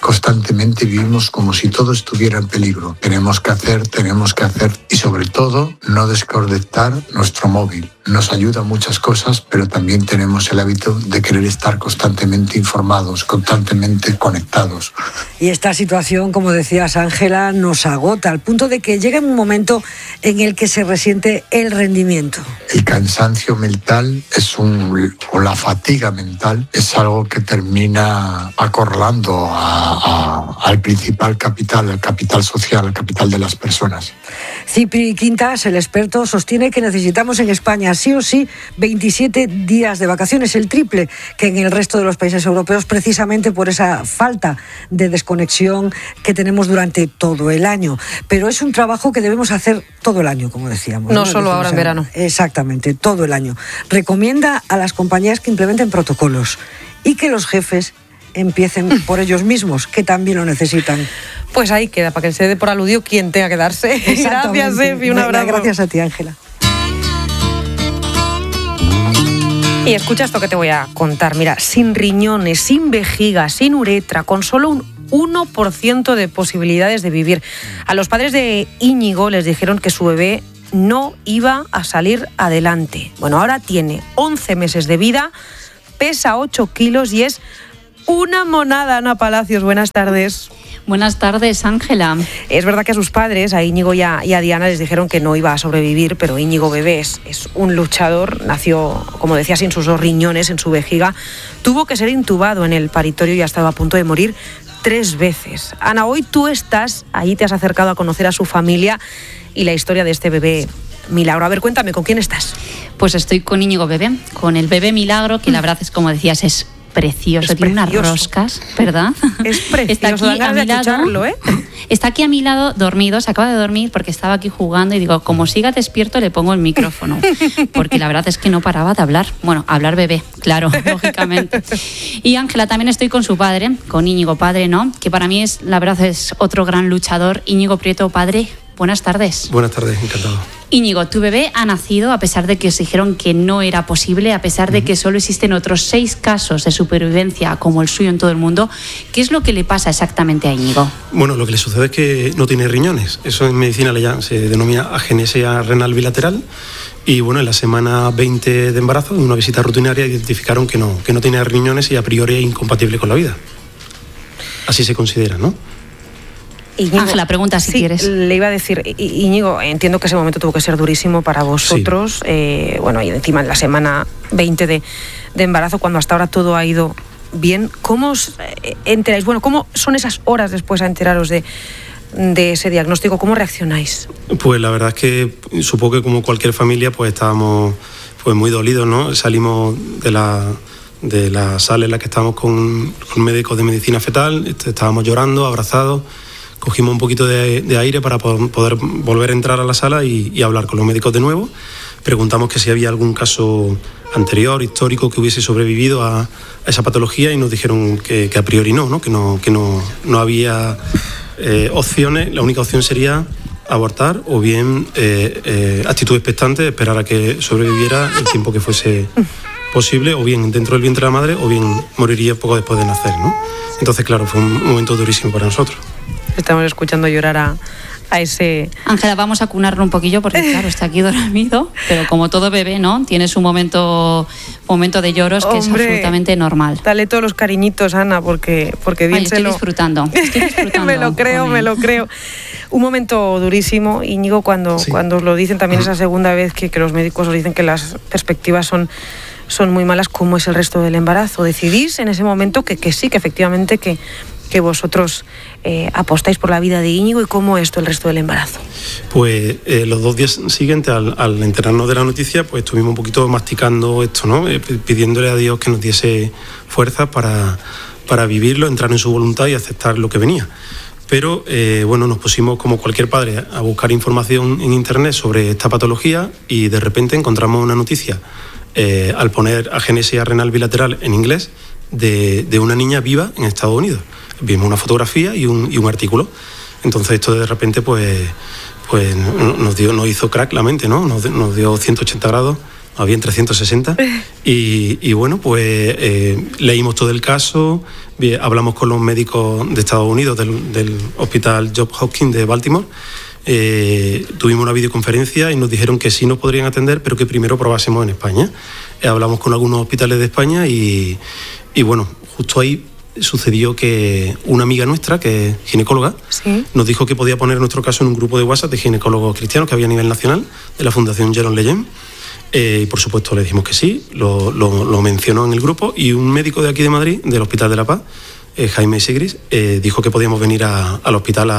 constantemente vivimos como si todo estuviera en peligro. Tenemos que hacer y sobre todo no desconectar nuestro móvil. Nos ayuda a muchas cosas, pero también tenemos el hábito de querer estar constantemente informados, constantemente conectados. Y esta situación, como decías, Ángela, nos agota al punto de que llega un momento en el que se resiente el rendimiento. El cansancio mental o la fatiga mental es algo que termina acorralando al principal capital, al capital social, al capital de las personas. Cipri Quintas, el experto, sostiene que necesitamos en España sí o sí 27 días de vacaciones, el triple que en el resto de los países europeos, precisamente por esa falta de desconexión que tenemos durante todo el año. Pero es un trabajo que debemos hacer todo el año, como decíamos. No solo ahora en verano. Exactamente, todo el año. Recomienda a las compañías que implementen protocolos y que los jefes empiecen por ellos mismos, que también lo necesitan. Pues ahí queda, para que se dé por aludido quien tenga que darse. Gracias, Efi, un abrazo. Gracias a ti, Ángela. Y escucha esto que te voy a contar. Mira, sin riñones, sin vejiga, sin uretra, con solo un 1% de posibilidades de vivir. A los padres de Íñigo les dijeron que su bebé no iba a salir adelante. Bueno, ahora tiene 11 meses de vida, pesa 8 kilos y es una monada. Ana Palacios, buenas tardes. Buenas tardes, Ángela. Es verdad que a sus padres, a Íñigo y a Diana, les dijeron que no iba a sobrevivir, pero Íñigo bebé es un luchador. Nació, como decía, sin sus 2 riñones en su vejiga. Tuvo que ser intubado en el paritorio y ha estado a punto de morir 3 veces. Ana, hoy tú estás, ahí te has acercado a conocer a su familia y la historia de este bebé milagro. A ver, cuéntame, ¿con quién estás? Pues estoy con Íñigo bebé, con el bebé milagro, que la verdad es, como decías, es precioso, tiene unas roscas, ¿verdad? Es precioso, dan ganas de escucharlo, ¿eh? Está aquí a mi lado, dormido, se acaba de dormir porque estaba aquí jugando y digo, como siga despierto le pongo el micrófono, porque la verdad es que no paraba de hablar. Bueno, hablar bebé, claro, lógicamente. Y Ángela, también estoy con su padre, con Íñigo padre, ¿no? Que para mí la verdad es otro gran luchador. Íñigo Prieto, padre, buenas tardes. Buenas tardes, encantado. Íñigo, tu bebé ha nacido a pesar de que os dijeron que no era posible, a pesar de que solo existen otros 6 casos de supervivencia como el suyo en todo el mundo. ¿Qué es lo que le pasa exactamente a Íñigo? Bueno, lo que le sucede es que no tiene riñones. Eso en medicina se denomina agenesia renal bilateral. Y bueno, en la semana 20 de embarazo, en una visita rutinaria, identificaron que no tiene riñones y a priori es incompatible con la vida. Así se considera, ¿no? Ángela, pregunta si quieres. Le iba a decir, Íñigo, entiendo que ese momento tuvo que ser durísimo para vosotros. Sí. Bueno, y encima en la semana 20 de embarazo, cuando hasta ahora todo ha ido bien, ¿cómo os enteráis? Bueno, ¿cómo son esas horas después a enteraros de ese diagnóstico? ¿Cómo reaccionáis? Pues la verdad es que supongo que como cualquier familia pues estábamos pues muy dolidos, ¿no? Salimos de la sala en la que estábamos con médicos de medicina fetal, estábamos llorando, abrazados. Cogimos un poquito de aire para poder volver a entrar a la sala y hablar con los médicos de nuevo. Preguntamos que si había algún caso anterior, histórico, que hubiese sobrevivido a esa patología y nos dijeron que a priori no, que no había opciones. La única opción sería abortar o bien actitud expectante, esperar a que sobreviviera el tiempo que fuese posible, o bien dentro del vientre de la madre o bien moriría poco después de nacer, ¿no? Entonces, claro, fue un momento durísimo para nosotros. Estamos escuchando llorar a ese... Ángela, vamos a acunarlo un poquillo porque, claro, está aquí dormido, pero como todo bebé, ¿no? Tiene su momento de lloros, que es absolutamente normal. Dale todos los cariñitos, Ana, porque bien estoy disfrutando. me lo creo. Un momento durísimo, Íñigo, cuando os lo dicen también esa segunda vez que los médicos os dicen que las perspectivas son muy malas. ¿Cómo es el resto del embarazo? ¿Decidís en ese momento que sí, que efectivamente que vosotros apostáis por la vida de Íñigo? ¿Y cómo es el resto del embarazo? Pues los 2 días siguientes al enterarnos de la noticia, pues estuvimos un poquito masticando esto, ¿no? Pidiéndole a Dios que nos diese fuerzas para vivirlo, entrar en su voluntad y aceptar lo que venía. Pero bueno, nos pusimos como cualquier padre a buscar información en internet sobre esta patología y de repente encontramos una noticia al poner agenesia renal bilateral en inglés de una niña viva en Estados Unidos. Vimos una fotografía y un artículo. Entonces esto de repente pues nos hizo crack la mente, ¿no? Nos dio 180 grados, habían 360. Y bueno, pues leímos todo el caso, hablamos con los médicos de Estados Unidos del Hospital Johns Hopkins de Baltimore. Tuvimos una videoconferencia y nos dijeron que sí nos podrían atender, pero que primero probásemos en España. Hablamos con algunos hospitales de España y bueno, justo ahí sucedió que una amiga nuestra, que es ginecóloga, ¿sí?, nos dijo que podía poner nuestro caso en un grupo de WhatsApp de ginecólogos cristianos que había a nivel nacional, de la Fundación Jérôme Lejeune. Y por supuesto le dijimos que sí, lo mencionó en el grupo, y un médico de aquí de Madrid, del Hospital de la Paz, Jaime Sigris, dijo que podíamos venir al hospital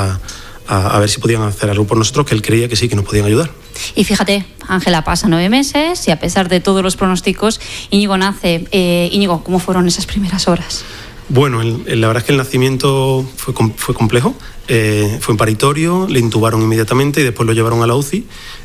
a ver si podían hacer algo por nosotros, que él creía que sí, que nos podían ayudar. Y fíjate, Ángela pasa 9 meses y a pesar de todos los pronósticos, Íñigo nace. Íñigo, ¿cómo fueron esas primeras horas? Bueno, la verdad es que el nacimiento fue complejo. Fue en paritorio, le intubaron inmediatamente y después lo llevaron a la UCI.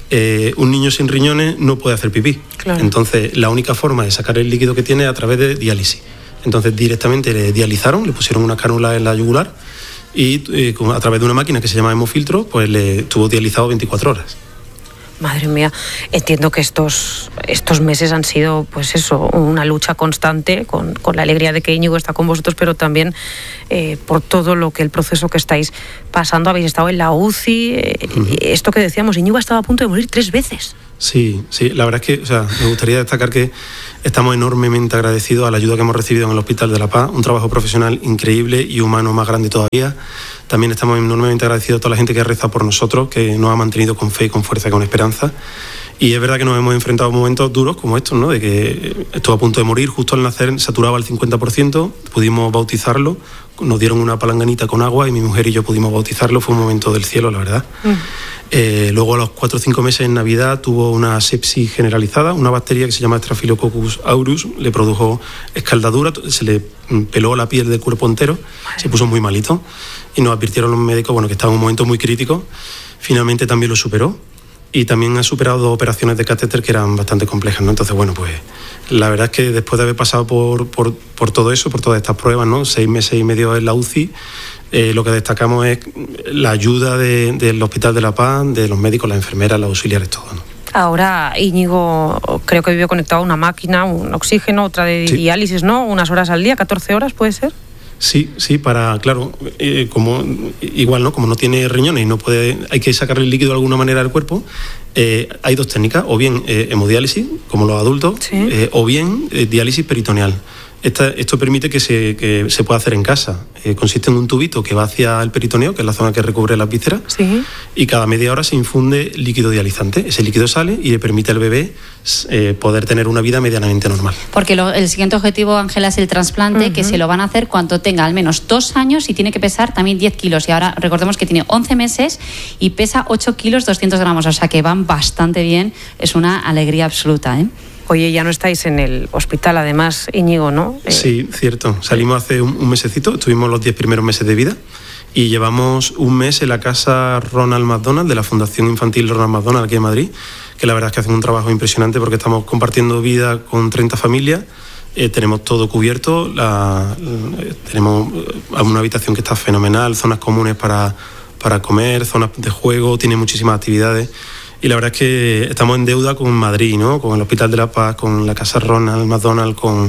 Un niño sin riñones no puede hacer pipí. Claro. Entonces, la única forma de sacar el líquido que tiene es a través de diálisis. Entonces, directamente le dializaron, le pusieron una cánula en la yugular y a través de una máquina que se llama hemofiltro, pues le estuvo dializado 24 horas. Madre mía, entiendo que estos meses han sido, pues eso, una lucha constante con la alegría de que Íñigo está con vosotros, pero también por todo el proceso que estáis pasando. Habéis estado en la UCI, esto que decíamos, Íñigo ha estado a punto de morir 3 veces. Sí, la verdad es que, me gustaría destacar que estamos enormemente agradecidos a la ayuda que hemos recibido en el Hospital de la Paz, un trabajo profesional increíble y humano más grande todavía. También estamos enormemente agradecidos a toda la gente que ha rezado por nosotros, que nos ha mantenido con fe, con fuerza y con esperanza. Y es verdad que nos hemos enfrentado a momentos duros como estos, ¿no? De que estuvo a punto de morir, justo al nacer saturaba al 50%, pudimos bautizarlo, nos dieron una palanganita con agua y mi mujer y yo pudimos bautizarlo, fue un momento del cielo, la verdad. Luego a los 4 o 5 meses en Navidad tuvo una sepsis generalizada, una bacteria que se llama Staphylococcus aureus, le produjo escaldadura, se le peló la piel del cuerpo entero, se puso muy malito y nos advirtieron los médicos, bueno, que estaba en un momento muy crítico. Finalmente también lo superó y también ha superado 2 operaciones de catéter que eran bastante complejas, ¿no? Entonces, bueno, pues la verdad es que después de haber pasado por todo eso, por todas estas pruebas, ¿no? 6 meses y medio en la UCI, lo que destacamos es la ayuda del Hospital de la Paz, de los médicos, las enfermeras, los auxiliares, todo, ¿no? Ahora Íñigo creo que vive conectado a una máquina, un oxígeno, otra de diálisis, ¿no? Unas horas al día, 14 horas, ¿puede ser? Sí, claro, como igual, ¿no? Como no tiene riñones y no puede, hay que sacarle el líquido de alguna manera del cuerpo. Hay 2 técnicas, o bien hemodiálisis, como los adultos, ¿sí? O bien diálisis peritoneal. Esto permite que se pueda hacer en casa. Consiste en un tubito que va hacia el peritoneo, que es la zona que recubre las vísceras, ¿sí? Y cada media hora se infunde líquido dializante. Ese líquido sale y le permite al bebé poder tener una vida medianamente normal. Porque el siguiente objetivo, Ángela, es el trasplante, que se lo van a hacer cuando tenga al menos 2 años y tiene que pesar también 10 kilos. Y ahora recordemos que tiene 11 meses y pesa 8 kilos 200 gramos, o sea que van bastante bien. Es una alegría absoluta, ¿eh? Oye, ya no estáis en el hospital, además, Íñigo, ¿no? Sí, cierto. Salimos hace un mesecito, estuvimos los 10 primeros meses de vida y llevamos un mes en la casa Ronald McDonald, de la Fundación Infantil Ronald McDonald aquí en Madrid, que la verdad es que hacen un trabajo impresionante porque estamos compartiendo vida con 30 familias. Tenemos todo cubierto, tenemos una habitación que está fenomenal, zonas comunes para comer, zonas de juego, tiene muchísimas actividades. Y la verdad es que estamos en deuda con Madrid, ¿no? Con el Hospital de la Paz, con la Casa Ronald McDonald, con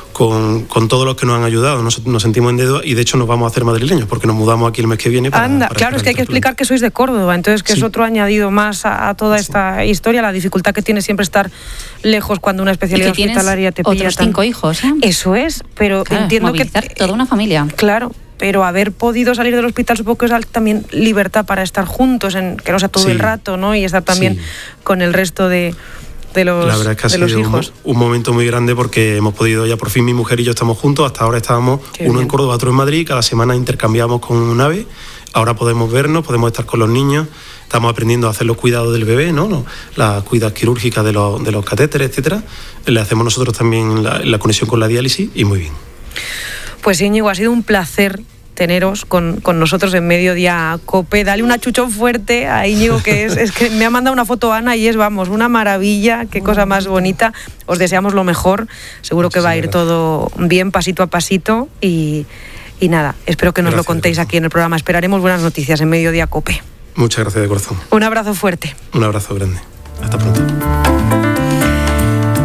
todos los que nos han ayudado. Nos sentimos en deuda y de hecho nos vamos a hacer madrileños porque nos mudamos aquí el mes que viene. Claro, es que hay que explicar que sois de Córdoba, entonces que es otro añadido más a toda esta historia, la dificultad que tiene siempre estar lejos cuando una especialidad hospitalaria te pilla. Otros 5 hijos, ¿eh? Eso es, pero claro, entiendo que toda una familia. Claro. Pero haber podido salir del hospital supongo que es también libertad para estar juntos, que no sea todo el rato, ¿no? Y estar también con el resto de los hijos. La verdad es que ha sido un momento muy grande porque hemos podido, ya por fin mi mujer y yo estamos juntos. Hasta ahora estábamos uno en Córdoba, otro en Madrid. Cada semana intercambiamos con un ave. Ahora podemos vernos, podemos estar con los niños. Estamos aprendiendo a hacer los cuidados del bebé, ¿no? Las cuidadas quirúrgicas de los catéteres, etcétera. Le hacemos nosotros también la conexión con la diálisis y muy bien. Pues Íñigo, ha sido un placer teneros con nosotros en Mediodía Cope. Dale un achuchón fuerte a Íñigo, que es que me ha mandado una foto Ana y es, vamos, una maravilla, qué cosa más bonita. Os deseamos lo mejor, seguro que va a ir todo bien, pasito a pasito y nada, espero que nos lo contéis aquí en el programa. Esperaremos buenas noticias en Mediodía Cope. Muchas gracias de corazón. Un abrazo fuerte. Un abrazo grande. Hasta pronto.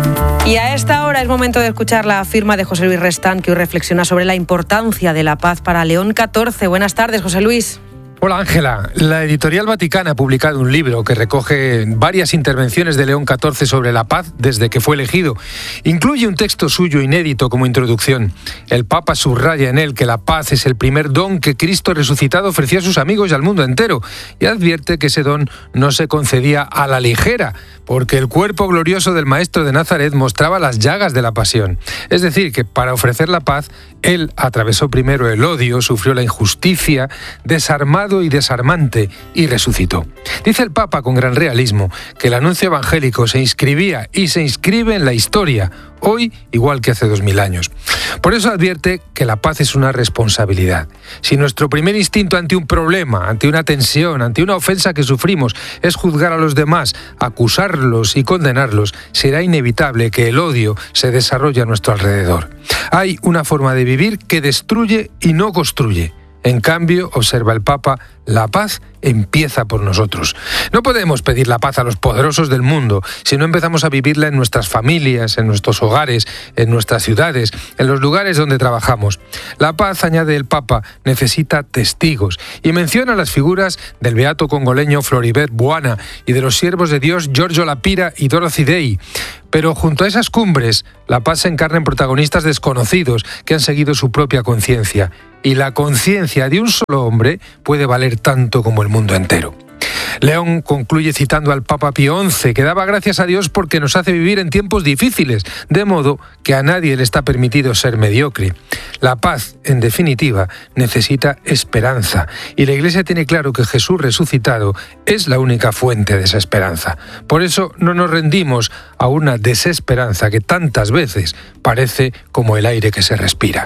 Y a esta hora es momento de escuchar la firma de José Luis Restán, que hoy reflexiona sobre la importancia de la paz para León XIV. Buenas tardes, José Luis. Hola Ángela, la Editorial Vaticana ha publicado un libro que recoge varias intervenciones de León XIV sobre la paz desde que fue elegido. Incluye un texto suyo inédito como introducción. El Papa subraya en él que la paz es el primer don que Cristo resucitado ofrecía a sus amigos y al mundo entero, y advierte que ese don no se concedía a la ligera, porque el cuerpo glorioso del Maestro de Nazaret mostraba las llagas de la pasión. Es decir, que para ofrecer la paz, él atravesó primero el odio, sufrió la injusticia, desarmado y desarmante, y resucitó. Dice el Papa con gran realismo que el anuncio evangélico se inscribía y se inscribe en la historia, hoy igual que hace 2000 años. Por eso advierte que la paz es una responsabilidad. Si nuestro primer instinto ante un problema, ante una tensión, ante una ofensa que sufrimos es juzgar a los demás, acusarlos y condenarlos, será inevitable que el odio se desarrolle a nuestro alrededor. Hay una forma de vivir que destruye y no construye. En cambio, observa el Papa, la paz empieza por nosotros. No podemos pedir la paz a los poderosos del mundo si no empezamos a vivirla en nuestras familias, en nuestros hogares, en nuestras ciudades, en los lugares donde trabajamos. La paz, añade el Papa, necesita testigos y menciona las figuras del beato congoleño Floribert Buana y de los siervos de Dios Giorgio Lapira y Dorothy Day. Pero junto a esas cumbres, la paz se encarna en protagonistas desconocidos que han seguido su propia conciencia. Y la conciencia de un solo hombre puede valer tanto como el mundo entero. León concluye citando al Papa Pío XI, que daba gracias a Dios porque nos hace vivir en tiempos difíciles, de modo que a nadie le está permitido ser mediocre. La paz, en definitiva, necesita esperanza, y la Iglesia tiene claro que Jesús resucitado es la única fuente de esa esperanza. Por eso no nos rendimos a una desesperanza que tantas veces parece como el aire que se respira.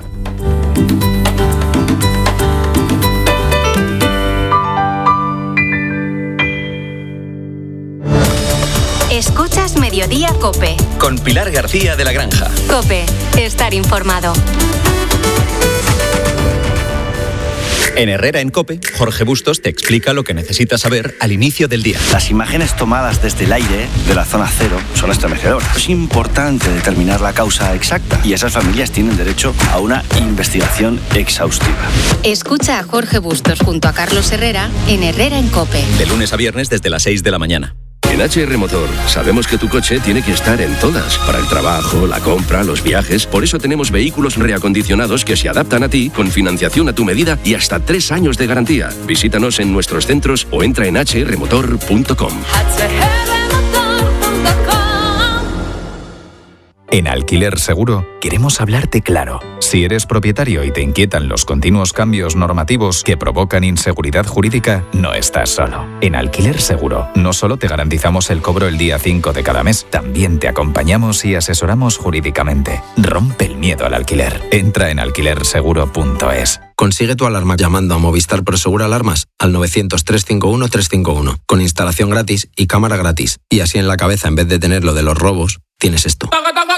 Escuchas Mediodía COPE. Con Pilar García de la Granja. COPE, estar informado. En Herrera en COPE, Jorge Bustos te explica lo que necesitas saber al inicio del día. Las imágenes tomadas desde el aire de la zona cero son estremecedoras. Es importante determinar la causa exacta y esas familias tienen derecho a una investigación exhaustiva. Escucha a Jorge Bustos junto a Carlos Herrera en Herrera en COPE. De lunes a viernes desde las 6 de la mañana. En HR Motor sabemos que tu coche tiene que estar en todas, para el trabajo, la compra, los viajes. Por eso tenemos vehículos reacondicionados que se adaptan a ti, con financiación a tu medida y hasta 3 años de garantía. Visítanos en nuestros centros o entra en hrmotor.com. En Alquiler Seguro queremos hablarte claro. Si eres propietario y te inquietan los continuos cambios normativos que provocan inseguridad jurídica, no estás solo. En Alquiler Seguro no solo te garantizamos el cobro el día 5 de cada mes, también te acompañamos y asesoramos jurídicamente. Rompe el miedo al alquiler. Entra en alquilerseguro.es. Consigue tu alarma llamando a Movistar Prosegur Alarmas al 900-351-351, con instalación gratis y cámara gratis. Y así en la cabeza, en vez de tener lo de los robos, tienes esto.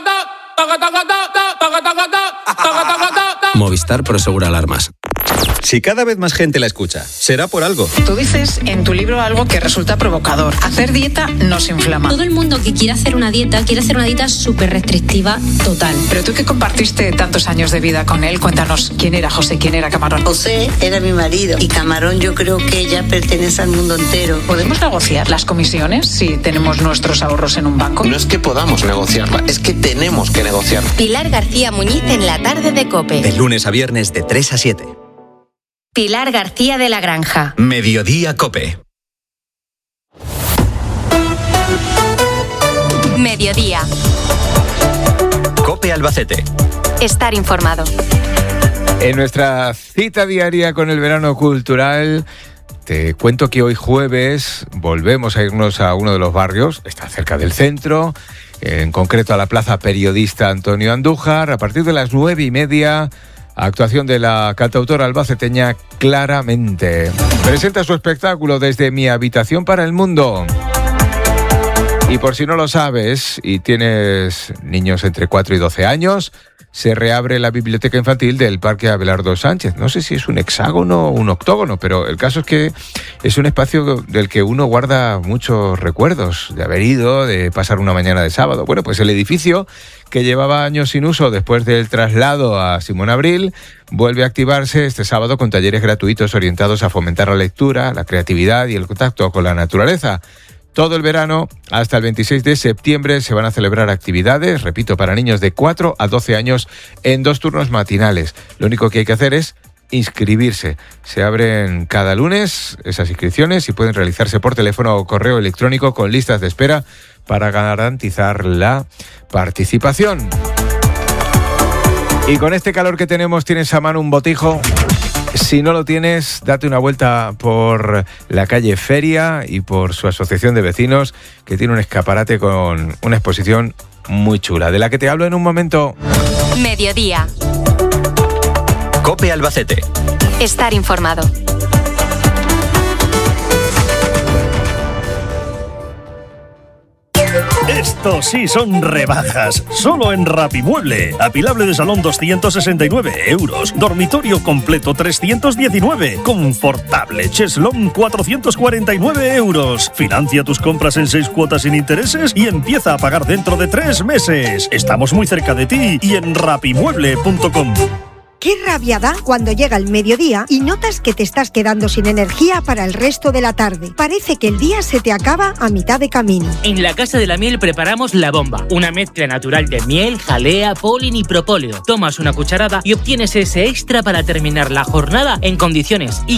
Movistar Prosegur Alarmas. Si cada vez más gente la escucha, será por algo. Tú dices en tu libro algo que resulta provocador. Hacer dieta nos inflama. Todo el mundo que quiere hacer una dieta súper restrictiva total. Pero tú que compartiste tantos años de vida con él, cuéntanos quién era José, quién era Camarón. José era mi marido y Camarón yo creo que ya pertenece al mundo entero. ¿Podemos negociar las comisiones si tenemos nuestros ahorros en un banco? No es que podamos negociarla, es que tenemos que negociar. Pilar García Muñiz en la tarde de COPE. De lunes a viernes de 3 a 7. Pilar García de la Granja. Mediodía COPE. Mediodía. COPE Albacete. Estar informado. En nuestra cita diaria con el verano cultural, te cuento que hoy jueves volvemos a irnos a uno de los barrios, está cerca del centro, en concreto a la Plaza Periodista Antonio Andújar, a partir de las 9:30. Actuación de la cantautora albaceteña Claramente. Presenta su espectáculo Desde mi habitación para el mundo. Y por si no lo sabes y tienes niños entre 4 y 12 años, se reabre la biblioteca infantil del Parque Abelardo Sánchez. No sé si es un hexágono o un octógono, pero el caso es que es un espacio del que uno guarda muchos recuerdos de haber ido, de pasar una mañana de sábado. Bueno, pues el edificio, que llevaba años sin uso después del traslado a Simón Abril, vuelve a activarse este sábado con talleres gratuitos orientados a fomentar la lectura, la creatividad y el contacto con la naturaleza. Todo el verano, hasta el 26 de septiembre, se van a celebrar actividades, repito, para niños de 4 a 12 años en 2 turnos matinales. Lo único que hay que hacer es inscribirse. Se abren cada lunes esas inscripciones y pueden realizarse por teléfono o correo electrónico con listas de espera para garantizar la participación. Y con este calor que tenemos, ¿tienes a mano un botijo? Si no lo tienes, date una vuelta por la calle Feria y por su asociación de vecinos, que tiene un escaparate con una exposición muy chula, de la que te hablo en un momento. Mediodía. COPE Albacete. Estar informado. Estos sí son rebajas, solo en Rapimueble. Apilable de salón 269 euros, dormitorio completo 319, confortable cheslón 449 euros. Financia tus compras en 6 cuotas sin intereses y empieza a pagar dentro de 3 meses. Estamos muy cerca de ti y en rapimueble.com. Qué rabia da cuando llega el mediodía y notas que te estás quedando sin energía para el resto de la tarde. Parece que el día se te acaba a mitad de camino. En la Casa de la Miel preparamos La Bomba, una mezcla natural de miel, jalea, polen y propóleo. Tomas una cucharada y obtienes ese extra para terminar la jornada en condiciones y